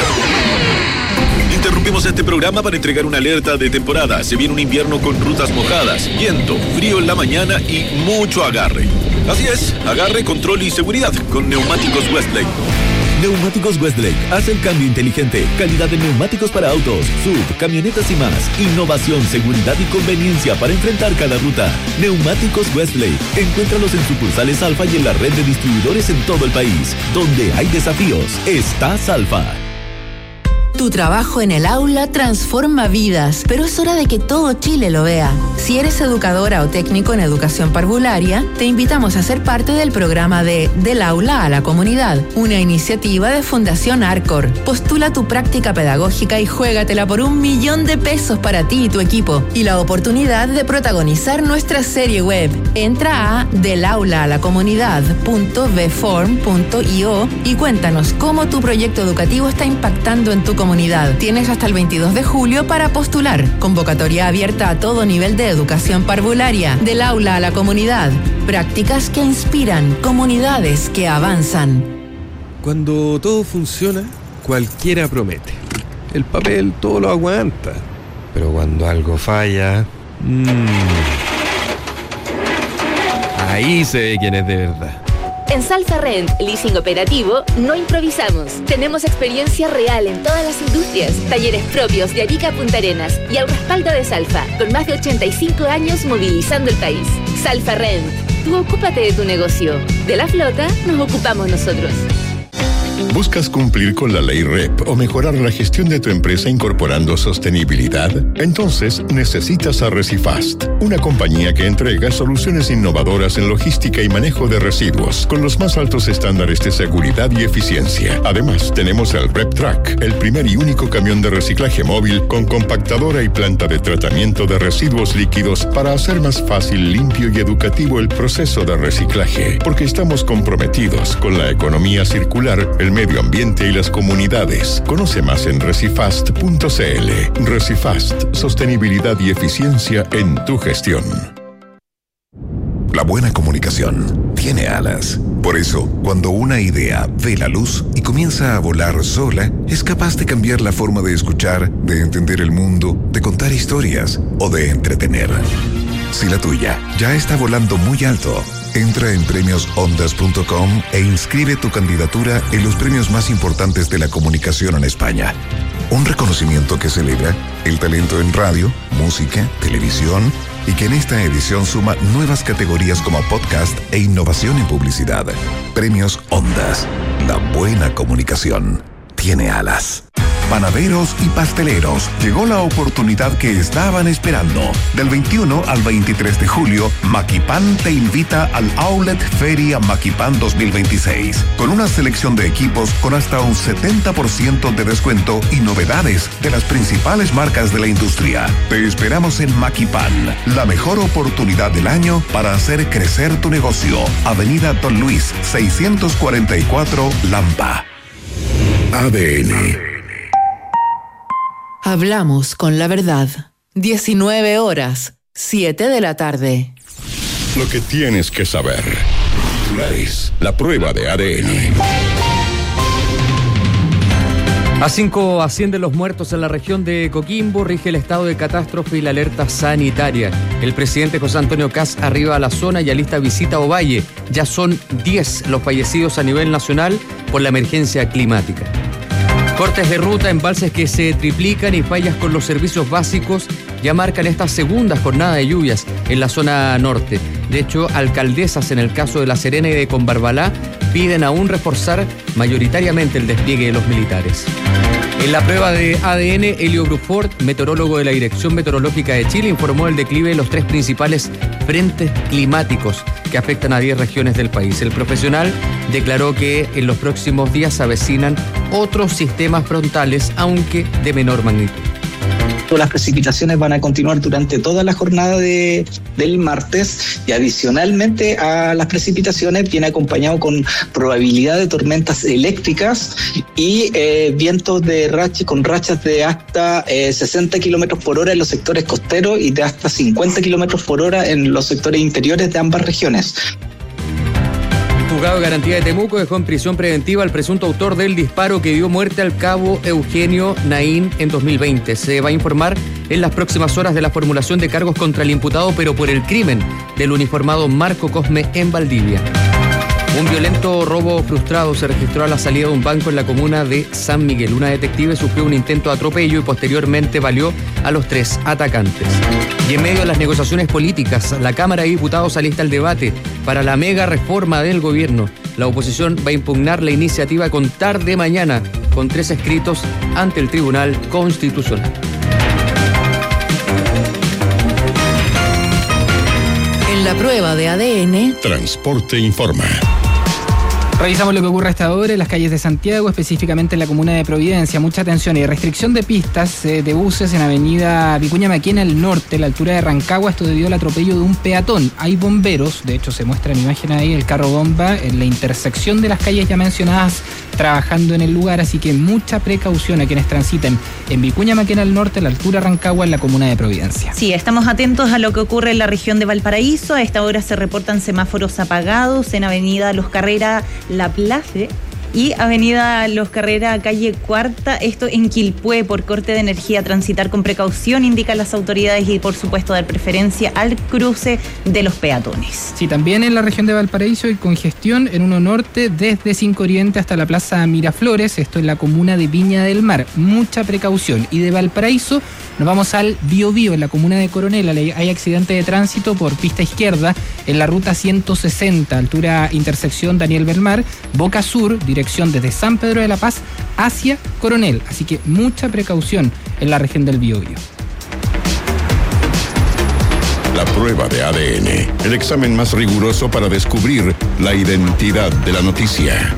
Interrumpimos este programa para entregar una alerta de temporada. Se viene un invierno con rutas mojadas, viento, frío en la mañana y mucho agarre. Así es, agarre, control y seguridad con Neumáticos Westlake. Neumáticos Westlake hace el cambio inteligente. Calidad de neumáticos para autos, sub, camionetas y más. Innovación, seguridad y conveniencia para enfrentar cada ruta. Neumáticos Westlake. Encuéntralos en sucursales Alfa y en la red de distribuidores en todo el país. Donde hay desafíos, está Alfa. Tu trabajo en el aula transforma vidas, pero es hora de que todo Chile lo vea. Si eres educadora o técnico en educación parvularia, te invitamos a ser parte del programa de Del Aula a la Comunidad, una iniciativa de Fundación Arcor. Postula tu práctica pedagógica y juégatela por un millón de pesos para ti y tu equipo y la oportunidad de protagonizar nuestra serie web. Entra a del aula a la comunidad punto v form punto i o y cuéntanos cómo tu proyecto educativo está impactando en tu comunidad. Tienes hasta el veintidós de julio para postular. Convocatoria abierta a todo nivel de educación parvularia. Del aula a la comunidad. Prácticas que inspiran, comunidades que avanzan. Cuando todo funciona, cualquiera promete. El papel todo lo aguanta. Pero cuando algo falla... Mmm, ahí se ve quién es de verdad. En Salfa Rent, leasing operativo, no improvisamos. Tenemos experiencia real en todas las industrias, talleres propios de Arica a Punta Arenas y al respaldo de Salfa, con más de ochenta y cinco años movilizando el país. Salfa Rent, tú ocúpate de tu negocio. De la flota nos ocupamos nosotros. ¿Buscas cumplir con la ley R E P o mejorar la gestión de tu empresa incorporando sostenibilidad? Entonces necesitas a Recifast, una compañía que entrega soluciones innovadoras en logística y manejo de residuos con los más altos estándares de seguridad y eficiencia. Además, tenemos el RepTrack, el primer y único camión de reciclaje móvil con compactadora y planta de tratamiento de residuos líquidos para hacer más fácil, limpio y educativo el proceso de reciclaje, porque estamos comprometidos con la economía circular, el medio ambiente y las comunidades. Conoce más en recifast punto c l. Recifast, sostenibilidad y eficiencia en tu gestión. La buena comunicación tiene alas. Por eso, cuando una idea ve la luz y comienza a volar sola, es capaz de cambiar la forma de escuchar, de entender el mundo, de contar historias o de entretener. Si la tuya ya está volando muy alto, entra en premios ondas punto com e inscribe tu candidatura en los premios más importantes de la comunicación en España. Un reconocimiento que celebra el talento en radio, música, televisión y que en esta edición suma nuevas categorías como podcast e innovación en publicidad. Premios Ondas. La buena comunicación tiene alas. Panaderos y pasteleros, llegó la oportunidad que estaban esperando. Del veintiuno al veintitrés de julio, Maquipan te invita al Outlet Feria Maquipan dos mil veintiséis, con una selección de equipos con hasta un setenta por ciento de descuento y novedades de las principales marcas de la industria. Te esperamos en Maquipan, la mejor oportunidad del año para hacer crecer tu negocio. Avenida Don Luis, seiscientos cuarenta y cuatro, Lampa. A D N. Hablamos con la verdad. diecinueve horas, siete de la tarde. Lo que tienes que saber. La prueba de A D N. A cinco ascienden los muertos en la región de Coquimbo, rige el estado de catástrofe y la alerta sanitaria. El presidente José Antonio Kast arriba a la zona y alista visita a Ovalle. Ya son diez los fallecidos a nivel nacional por la emergencia climática. Cortes de ruta, embalses que se triplican y fallas con los servicios básicos ya marcan esta segunda jornada de lluvias en la zona norte. De hecho, alcaldesas en el caso de La Serena y de Combarbalá piden aún reforzar mayoritariamente el despliegue de los militares. En la prueba de A D N, Elio Brufort, meteorólogo de la Dirección Meteorológica de Chile, informó el declive de los tres principales frentes climáticos que afectan a diez regiones del país. El profesional declaró que en los próximos días se avecinan otros sistemas frontales, aunque de menor magnitud. Las precipitaciones van a continuar durante toda la jornada de, del martes y adicionalmente a las precipitaciones viene acompañado con probabilidad de tormentas eléctricas y eh, vientos de racha con rachas de hasta eh, sesenta kilómetros por hora en los sectores costeros y de hasta cincuenta kilómetros por hora en los sectores interiores de ambas regiones. El juzgado de garantía de Temuco dejó en prisión preventiva al presunto autor del disparo que dio muerte al cabo Eugenio Naín en dos mil veinte. Se va a informar en las próximas horas de la formulación de cargos contra el imputado, pero por el crimen del uniformado Marco Cosme en Valdivia. Un violento robo frustrado se registró a la salida de un banco en la comuna de San Miguel. Una detective sufrió un intento de atropello y posteriormente baleó a los tres atacantes. Y en medio de las negociaciones políticas, la Cámara de Diputados alista el debate para la mega reforma del gobierno. La oposición va a impugnar la iniciativa a contar de mañana con tres escritos ante el Tribunal Constitucional. En la prueba de A D N, Transporte Informa. Revisamos lo que ocurre hasta ahora en las calles de Santiago, específicamente en la comuna de Providencia. Mucha atención y restricción de pistas eh, de buses en avenida Vicuña Maquena al norte, a la altura de Rancagua. Esto debido al atropello de un peatón. Hay bomberos, de hecho se muestra en imagen ahí el carro bomba en la intersección de las calles ya mencionadas, trabajando en el lugar, así que mucha precaución a quienes transiten en Vicuña Maquena al norte, a la altura de Rancagua, en la comuna de Providencia. Sí, estamos atentos a lo que ocurre en la región de Valparaíso. A esta hora se reportan semáforos apagados en avenida Los Carrera La Place y avenida Los Carrera calle Cuarta, esto en Quilpué, por corte de energía. Transitar con precaución, indican las autoridades, y por supuesto dar preferencia al cruce de los peatones. Sí, también en la región de Valparaíso hay congestión en uno norte desde cinco Oriente hasta la plaza Miraflores, esto en la comuna de Viña del Mar. Mucha precaución. Y de Valparaíso nos vamos al Biobío, en la comuna de Coronel. Hay accidente de tránsito por pista izquierda en la ruta ciento sesenta, altura intersección Daniel Belmar, Boca Sur, dirección desde San Pedro de la Paz hacia Coronel. Así que mucha precaución en la región del Biobío. La prueba de A D N, el examen más riguroso para descubrir la identidad de la noticia.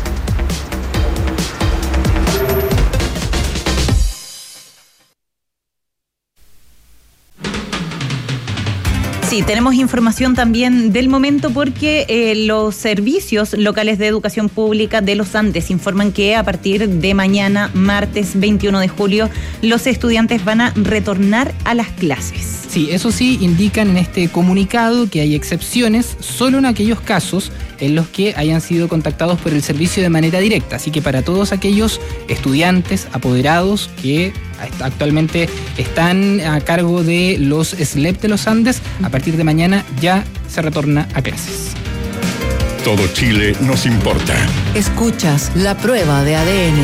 Sí, tenemos información también del momento porque eh, los servicios locales de educación pública de los Andes informan que a partir de mañana, martes veintiuno de julio, los estudiantes van a retornar a las clases. Sí, eso sí, indican en este comunicado que hay excepciones solo en aquellos casos en los que hayan sido contactados por el servicio de manera directa. Así que para todos aquellos estudiantes apoderados que actualmente están a cargo de los S L E P de los Andes, a partir de mañana ya se retorna a clases. Todo Chile nos importa. Escuchas la prueba de A D N.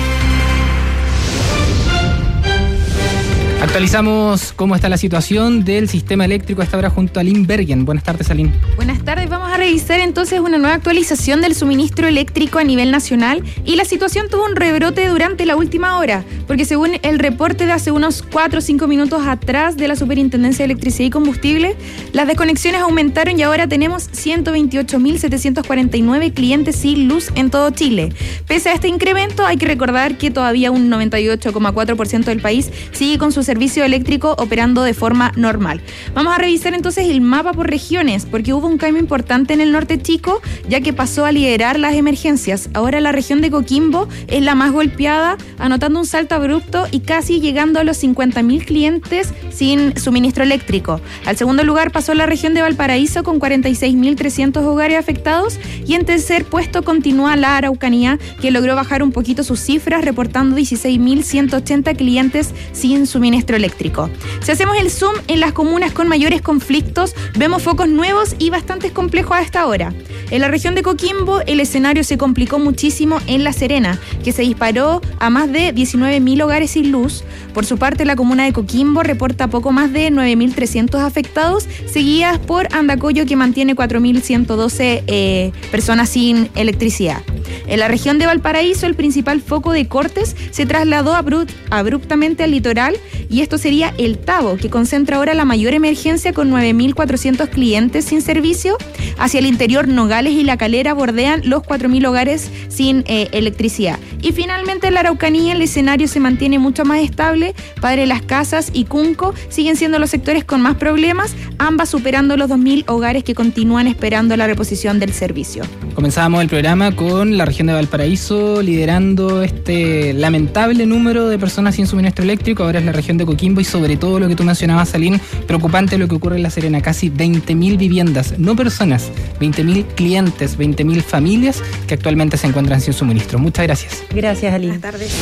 Actualizamos cómo está la situación del sistema eléctrico a esta hora junto a Lynn Bergen. Buenas tardes, Aline. Buenas tardes. Vamos a revisar entonces una nueva actualización del suministro eléctrico a nivel nacional, y la situación tuvo un rebrote durante la última hora, porque según el reporte de hace unos cuatro o cinco minutos atrás de la Superintendencia de Electricidad y Combustible, las desconexiones aumentaron y ahora tenemos ciento veintiocho mil setecientos cuarenta y nueve clientes sin luz en todo Chile. Pese a este incremento, hay que recordar que todavía un noventa y ocho coma cuatro por ciento del país sigue con su servicio eléctrico operando de forma normal. Vamos a revisar entonces el mapa por regiones, porque hubo un cambio importante en el norte chico, ya que pasó a liderar las emergencias. Ahora la región de Coquimbo es la más golpeada, anotando un salto abrupto y casi llegando a los cincuenta mil clientes sin suministro eléctrico. Al segundo lugar pasó la región de Valparaíso con cuarenta y seis mil trescientos hogares afectados, y en tercer puesto continúa la Araucanía, que logró bajar un poquito sus cifras, reportando dieciséis mil ciento ochenta clientes sin suministro eléctrico. Si hacemos el zoom en las comunas con mayores conflictos, vemos focos nuevos y bastante complejos a esta hora. En la región de Coquimbo, el escenario se complicó muchísimo en La Serena, que se disparó a más de diecinueve mil hogares sin luz. Por su parte, la comuna de Coquimbo reporta poco más de nueve mil trescientos afectados, seguidas por Andacollo, que mantiene cuatro mil ciento doce eh, personas sin electricidad. En la región de Valparaíso, el principal foco de cortes se trasladó abrupt, abruptamente al litoral, y esto sería el Tabo, que concentra ahora la mayor emergencia con nueve mil cuatrocientos clientes sin servicio. Hacia el interior, Nogales y La Calera bordean los cuatro mil hogares sin eh, electricidad. Y finalmente en la Araucanía el escenario se mantiene mucho más estable. Padre Las Casas y Cunco siguen siendo los sectores con más problemas, ambas superando los dos mil hogares que continúan esperando la reposición del servicio. Comenzábamos el programa con la región de Valparaíso liderando este lamentable número de personas sin suministro eléctrico. Ahora es la región de Coquimbo y sobre todo lo que tú mencionabas, Salín, preocupante lo que ocurre en La Serena. Casi veinte mil viviendas, no personas, veinte mil clientes, veinte mil familias que actualmente se encuentran sin suministro. Muchas gracias. Gracias, Aline. Buenas tardes.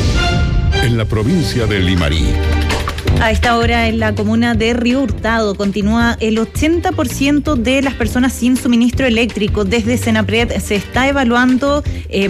En la provincia de Limarí. A esta hora en la comuna de Río Hurtado continúa el ochenta por ciento de las personas sin suministro eléctrico. Desde Senapred se está evaluando, eh,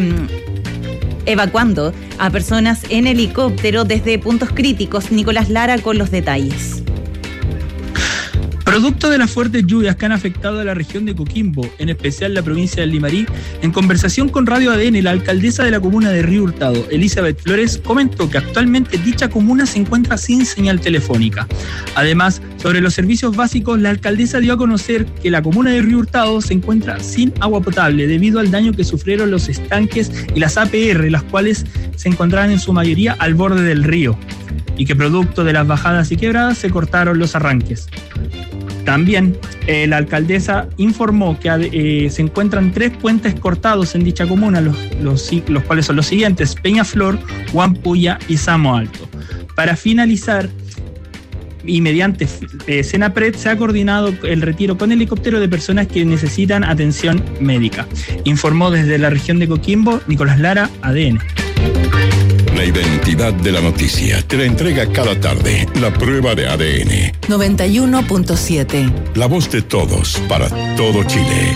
evacuando a personas en helicóptero desde puntos críticos. Nicolás Lara con los detalles. Producto de las fuertes lluvias que han afectado a la región de Coquimbo, en especial la provincia del Limarí, en conversación con Radio A D N, la alcaldesa de la comuna de Río Hurtado, Elizabeth Flores, comentó que actualmente dicha comuna se encuentra sin señal telefónica. Además, sobre los servicios básicos, la alcaldesa dio a conocer que la comuna de Río Hurtado se encuentra sin agua potable debido al daño que sufrieron los estanques y las A P R, las cuales se encontraban en su mayoría al borde del río, y que producto de las bajadas y quebradas se cortaron los arranques. También eh, la alcaldesa informó que eh, se encuentran tres puentes cortados en dicha comuna, los, los, los cuales son los siguientes: Peñaflor, Huampuya y Samo Alto. Para finalizar, y mediante eh, Senapred, se ha coordinado el retiro con helicóptero de personas que necesitan atención médica. Informó desde la región de Coquimbo, Nicolás Lara, A D N. La identidad de la noticia te la entrega cada tarde la prueba de A D N. noventa y uno punto siete. La voz de todos para todo Chile.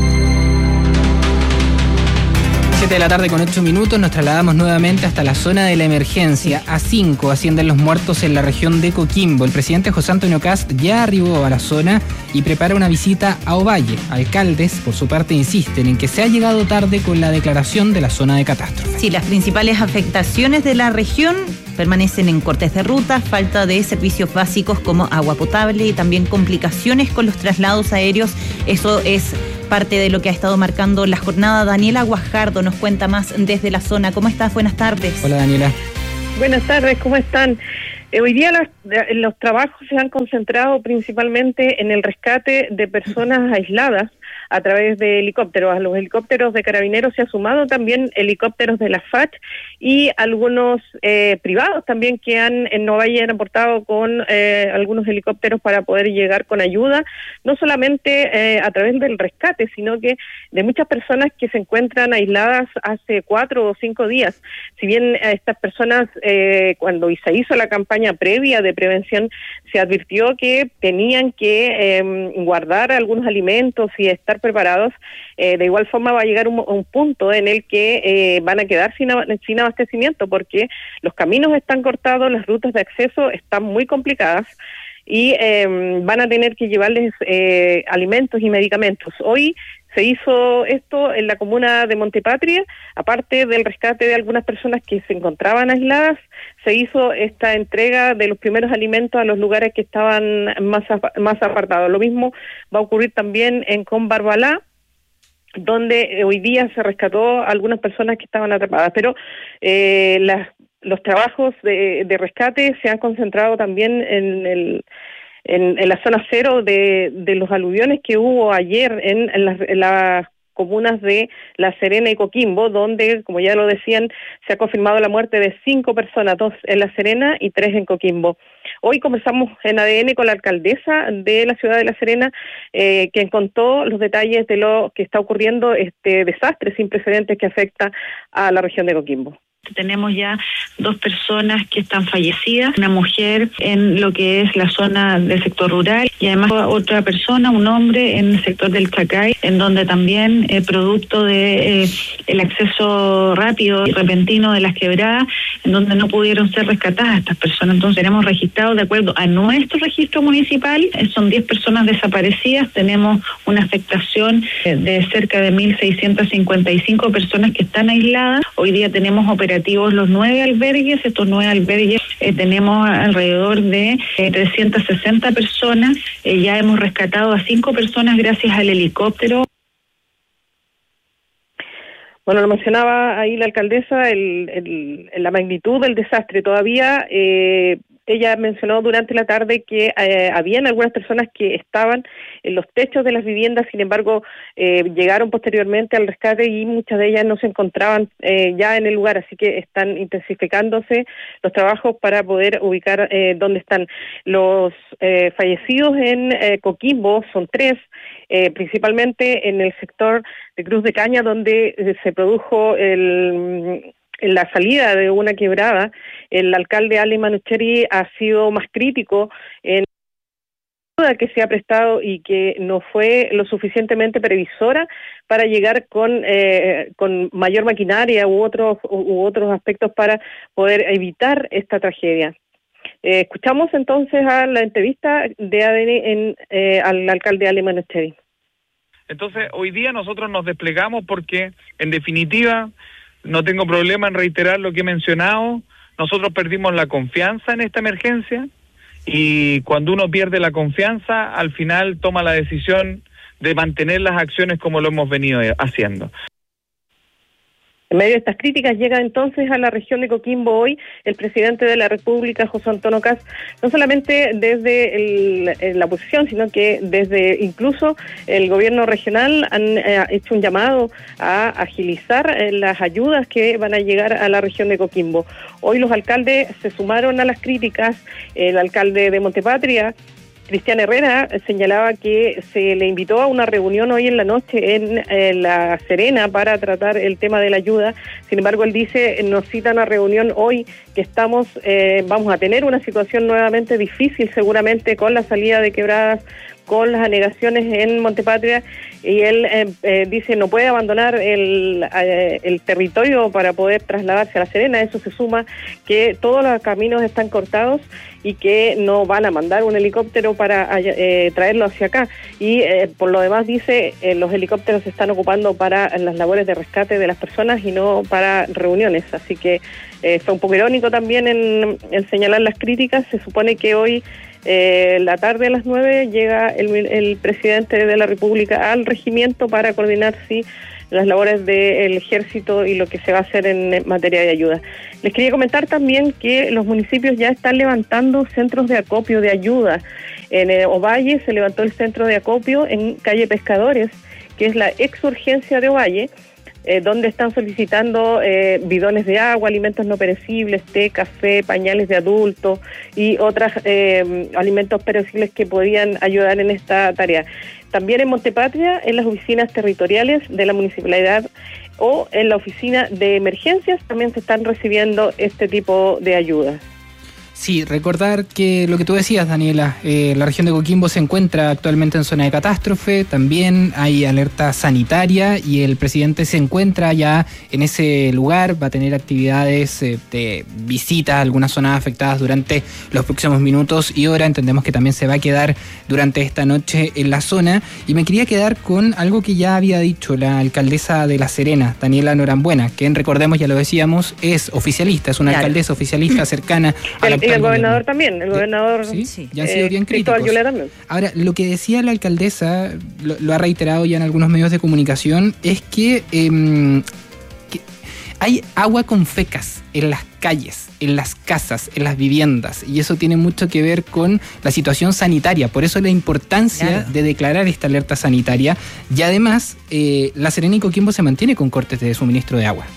siete de la tarde con ocho minutos, nos trasladamos nuevamente hasta la zona de la emergencia. A cinco ascienden los muertos en la región de Coquimbo. El presidente José Antonio Kast ya arribó a la zona y prepara una visita a Ovalle. Alcaldes, por su parte, insisten en que se ha llegado tarde con la declaración de la zona de catástrofe. Sí, las principales afectaciones de la región permanecen en cortes de ruta, falta de servicios básicos como agua potable y también complicaciones con los traslados aéreos. Eso es parte de lo que ha estado marcando la jornada. Daniela Guajardo nos cuenta más desde la zona. ¿Cómo estás? Buenas tardes. Hola, Daniela. Buenas tardes, ¿cómo están? Eh, hoy día los, los trabajos se han concentrado principalmente en el rescate de personas aisladas a través de helicópteros. A los helicópteros de Carabineros se ha sumado también helicópteros de la F A C y algunos eh, privados también que han en Ovalle han aportado con eh, algunos helicópteros para poder llegar con ayuda, no solamente eh, a través del rescate, sino que de muchas personas que se encuentran aisladas hace cuatro o cinco días. Si bien a estas personas, eh, cuando se hizo la campaña previa de prevención, se advirtió que tenían que eh, guardar algunos alimentos y estar preparados, eh, de igual forma va a llegar un, un punto en el que eh, van a quedar sin, sin abastecimiento porque los caminos están cortados, las rutas de acceso están muy complicadas y eh, van a tener que llevarles eh, alimentos y medicamentos. Hoy se hizo esto en la comuna de Montepatria, aparte del rescate de algunas personas que se encontraban aisladas, se hizo esta entrega de los primeros alimentos a los lugares que estaban más, más apartados. Lo mismo va a ocurrir también en Combarbalá, donde hoy día se rescató a algunas personas que estaban atrapadas, pero eh, las, los trabajos de, de rescate se han concentrado también en el En, en la zona cero de, de los aluviones que hubo ayer en, en, las, en las comunas de La Serena y Coquimbo, donde, como ya lo decían, se ha confirmado la muerte de cinco personas, dos en La Serena y tres en Coquimbo. Hoy conversamos en A D N con la alcaldesa de la ciudad de La Serena, eh, quien contó los detalles de lo que está ocurriendo, este desastre sin precedentes que afecta a la región de Coquimbo. Tenemos ya dos personas que están fallecidas, una mujer en lo que es la zona del sector rural y además otra persona, un hombre en el sector del Chacay, en donde también eh, producto de eh, el acceso rápido y repentino de las quebradas, en donde no pudieron ser rescatadas estas personas. Entonces tenemos registrado, de acuerdo a nuestro registro municipal, eh, son diez personas desaparecidas, tenemos una afectación eh, de cerca de mil seiscientas cincuenta y cinco personas que están aisladas. Hoy día tenemos operativos los nueve albergues, estos nueve albergues eh, tenemos alrededor de eh, trescientas sesenta personas, eh, ya hemos rescatado a cinco personas gracias al helicóptero. Bueno, lo mencionaba ahí la alcaldesa, el, el, la magnitud del desastre. Todavía eh, ella mencionó durante la tarde que eh, habían algunas personas que estaban en los techos de las viviendas, sin embargo, eh, llegaron posteriormente al rescate y muchas de ellas no se encontraban eh, ya en el lugar, así que están intensificándose los trabajos para poder ubicar eh, dónde están. Los eh, fallecidos en eh, Coquimbo son tres, eh, principalmente en el sector de Cruz de Caña, donde eh, se produjo el... en la salida de una quebrada. El alcalde Ale Manucheri ha sido más crítico en la ayuda que se ha prestado y que no fue lo suficientemente previsora para llegar con eh, con mayor maquinaria u otros u otros aspectos para poder evitar esta tragedia. Eh, escuchamos entonces a la entrevista de A D N en, eh, al alcalde Alemán Echedi. Entonces, hoy día nosotros nos desplegamos porque, en definitiva, no tengo problema en reiterar lo que he mencionado, nosotros perdimos la confianza en esta emergencia y cuando uno pierde la confianza, al final toma la decisión de mantener las acciones como lo hemos venido haciendo. En medio de estas críticas llega entonces a la región de Coquimbo hoy el presidente de la República, José Antonio Kast, no solamente desde el, la oposición, sino que desde incluso el gobierno regional han eh, hecho un llamado a agilizar eh, las ayudas que van a llegar a la región de Coquimbo. Hoy los alcaldes se sumaron a las críticas, el alcalde de Montepatria, Cristian Herrera, señalaba que se le invitó a una reunión hoy en la noche en eh, La Serena para tratar el tema de la ayuda. Sin embargo, él dice, nos citan a reunión hoy que estamos, eh, vamos a tener una situación nuevamente difícil seguramente con la salida de Quebradas, con las anegaciones en Montepatria, y él eh, eh, dice no puede abandonar el, eh, el territorio para poder trasladarse a La Serena. Eso se suma que todos los caminos están cortados y que no van a mandar un helicóptero para eh, traerlo hacia acá. Y eh, por lo demás dice, eh, los helicópteros se están ocupando para las labores de rescate de las personas y no para reuniones. Así que eh, fue un poco irónico también en, en señalar las críticas. Se supone que hoy Eh, la tarde a las nueve llega el, el presidente de la República al regimiento para coordinar sí, las labores del ejército y lo que se va a hacer en materia de ayuda. Les quería comentar también que los municipios ya están levantando centros de acopio de ayuda. En eh, Ovalle se levantó el centro de acopio en calle Pescadores, que es la exurgencia de Ovalle, Eh, donde están solicitando eh, bidones de agua, alimentos no perecibles, té, café, pañales de adultos y otros eh, alimentos perecibles que podían ayudar en esta tarea. También en Montepatria, en las oficinas territoriales de la municipalidad o en la oficina de emergencias también se están recibiendo este tipo de ayudas. Sí, recordar que lo que tú decías, Daniela, eh, la región de Coquimbo se encuentra actualmente en zona de catástrofe, también hay alerta sanitaria y el presidente se encuentra ya en ese lugar, va a tener actividades eh, de visita a algunas zonas afectadas durante los próximos minutos y horas. Entendemos que también se va a quedar durante esta noche en la zona y me quería quedar con algo que ya había dicho la alcaldesa de La Serena, Daniela Norambuena, quien recordemos, ya lo decíamos, es oficialista, es una claro. alcaldesa oficialista cercana a la Y el gobernador también, el gobernador sí, sí, ya han sido eh, bien críticos. También. Ahora, lo que decía la alcaldesa, lo, lo ha reiterado ya en algunos medios de comunicación, es que, eh, que hay agua con fecas en las calles, en las casas, en las viviendas, y eso tiene mucho que ver con la situación sanitaria. Por eso la importancia claro. de declarar esta alerta sanitaria, y además eh, La Serena y Coquimbo se mantiene con cortes de suministro de agua.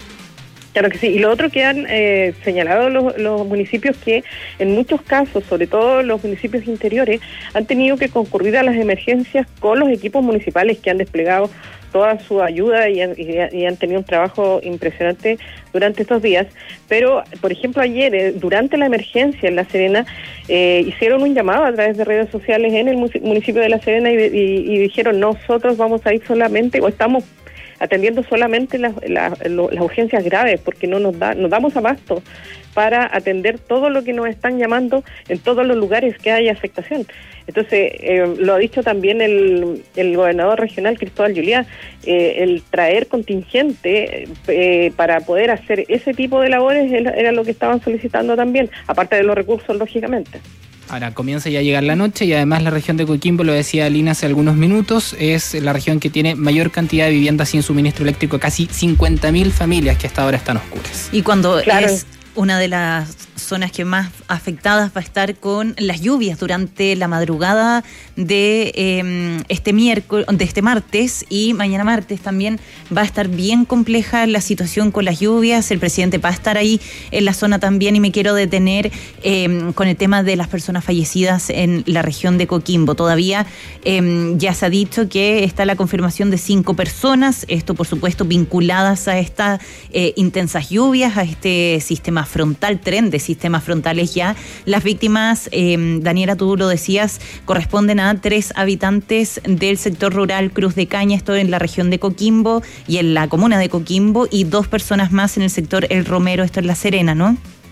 Claro que sí, y lo otro que han eh, señalado los, los municipios que en muchos casos, sobre todo los municipios interiores, han tenido que concurrir a las emergencias con los equipos municipales que han desplegado toda su ayuda y han, y han tenido un trabajo impresionante durante estos días. Pero, por ejemplo, ayer, eh, durante la emergencia en La Serena, eh, hicieron un llamado a través de redes sociales en el municipio de La Serena y, y, y dijeron, nosotros vamos a ir solamente, o estamos atendiendo solamente las, las, las urgencias graves, porque no nos da, nos damos abasto para atender todo lo que nos están llamando en todos los lugares que hay afectación. Entonces, eh, lo ha dicho también el, el gobernador regional, Cristóbal Juliá, eh, el traer contingente eh, para poder hacer ese tipo de labores era lo que estaban solicitando también, aparte de los recursos, lógicamente. Ahora comienza ya a llegar la noche y además la región de Coquimbo, lo decía Lina hace algunos minutos, es la región que tiene mayor cantidad de viviendas sin suministro eléctrico, casi cincuenta mil familias que hasta ahora están oscuras. Y cuando claro. es una de las zonas que más afectadas va a estar con las lluvias durante la madrugada de eh, este miércoles, de este martes y mañana martes también va a estar bien compleja la situación con las lluvias. El presidente va a estar ahí en la zona también y me quiero detener eh, con el tema de las personas fallecidas en la región de Coquimbo. Todavía eh, ya se ha dicho que está la confirmación de cinco personas, esto por supuesto vinculadas a estas eh, intensas lluvias, a este sistema frontal, tren de sistemas frontales ya. Las víctimas, eh, Daniela, tú lo decías, corresponden a tres habitantes del sector rural Cruz de Caña, esto en la región de Coquimbo y en la comuna de Coquimbo, y dos personas más en el sector El Romero, esto en La Serena, ¿no?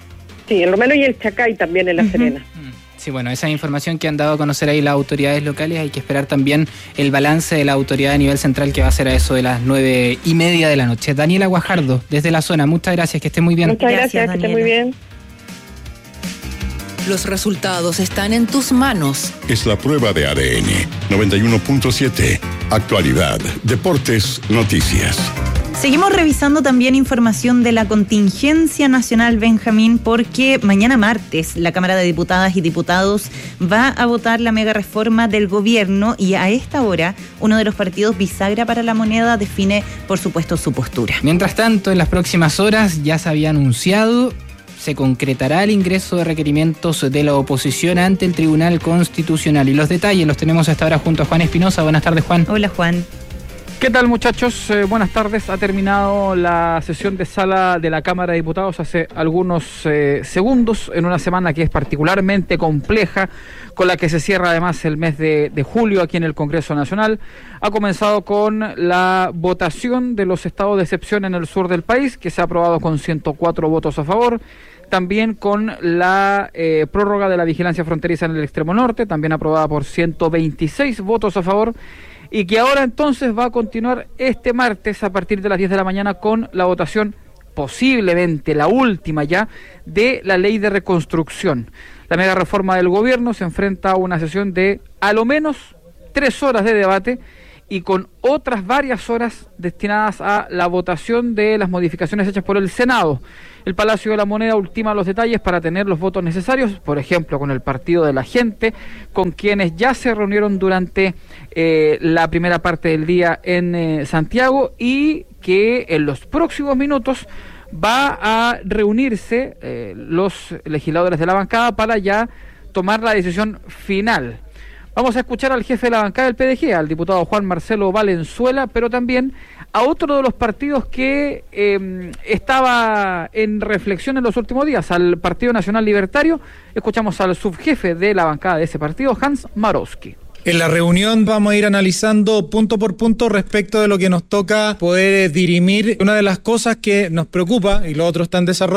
Sí, el Romero y el Chacay también en La uh-huh. Serena. Sí, bueno, esa información que han dado a conocer ahí las autoridades locales, hay que esperar también el balance de la autoridad a nivel central que va a ser a eso de las nueve y media de la noche. Daniela Guajardo, desde la zona, muchas gracias, que esté muy bien. Muchas gracias, gracias que esté muy bien. Los resultados están en tus manos. Es la prueba de A D N. noventa y uno punto siete. Actualidad, deportes, noticias. Seguimos revisando también información de la contingencia nacional, Benjamín, porque mañana martes la Cámara de Diputadas y Diputados va a votar la mega reforma del gobierno y a esta hora uno de los partidos bisagra para la moneda define, por supuesto, su postura. Mientras tanto, en las próximas horas ya se había anunciado, se concretará el ingreso de requerimientos de la oposición ante el Tribunal Constitucional. Y los detalles los tenemos hasta ahora junto a Juan Espinosa. Buenas tardes, Juan. Hola, Juan. ¿Qué tal, muchachos? Eh, buenas tardes. Ha terminado la sesión de sala de la Cámara de Diputados hace algunos eh, segundos, en una semana que es particularmente compleja, con la que se cierra además el mes de, de julio aquí en el Congreso Nacional. Ha comenzado con la votación de los estados de excepción en el sur del país, que se ha aprobado con ciento cuatro votos a favor. También con la eh, prórroga de la vigilancia fronteriza en el extremo norte, también aprobada por ciento veintiséis votos a favor. Y que ahora entonces va a continuar este martes a partir de las diez de la mañana con la votación, posiblemente la última ya, de la ley de reconstrucción. La mega reforma del gobierno se enfrenta a una sesión de a lo menos tres horas de debate y con otras varias horas destinadas a la votación de las modificaciones hechas por el Senado. El Palacio de la Moneda ultima los detalles para tener los votos necesarios, por ejemplo, con el Partido de la Gente, con quienes ya se reunieron durante eh, la primera parte del día en eh, Santiago y que en los próximos minutos va a reunirse eh, los legisladores de la bancada para ya tomar la decisión final. Vamos a escuchar al jefe de la bancada del P D G, al diputado Juan Marcelo Valenzuela, pero también a otro de los partidos que eh, estaba en reflexión en los últimos días, al Partido Nacional Libertario. Escuchamos al subjefe de la bancada de ese partido, Hans Marowski. En la reunión vamos a ir analizando punto por punto respecto de lo que nos toca poder dirimir. Una de las cosas que nos preocupa, y lo otro está en desarrollo,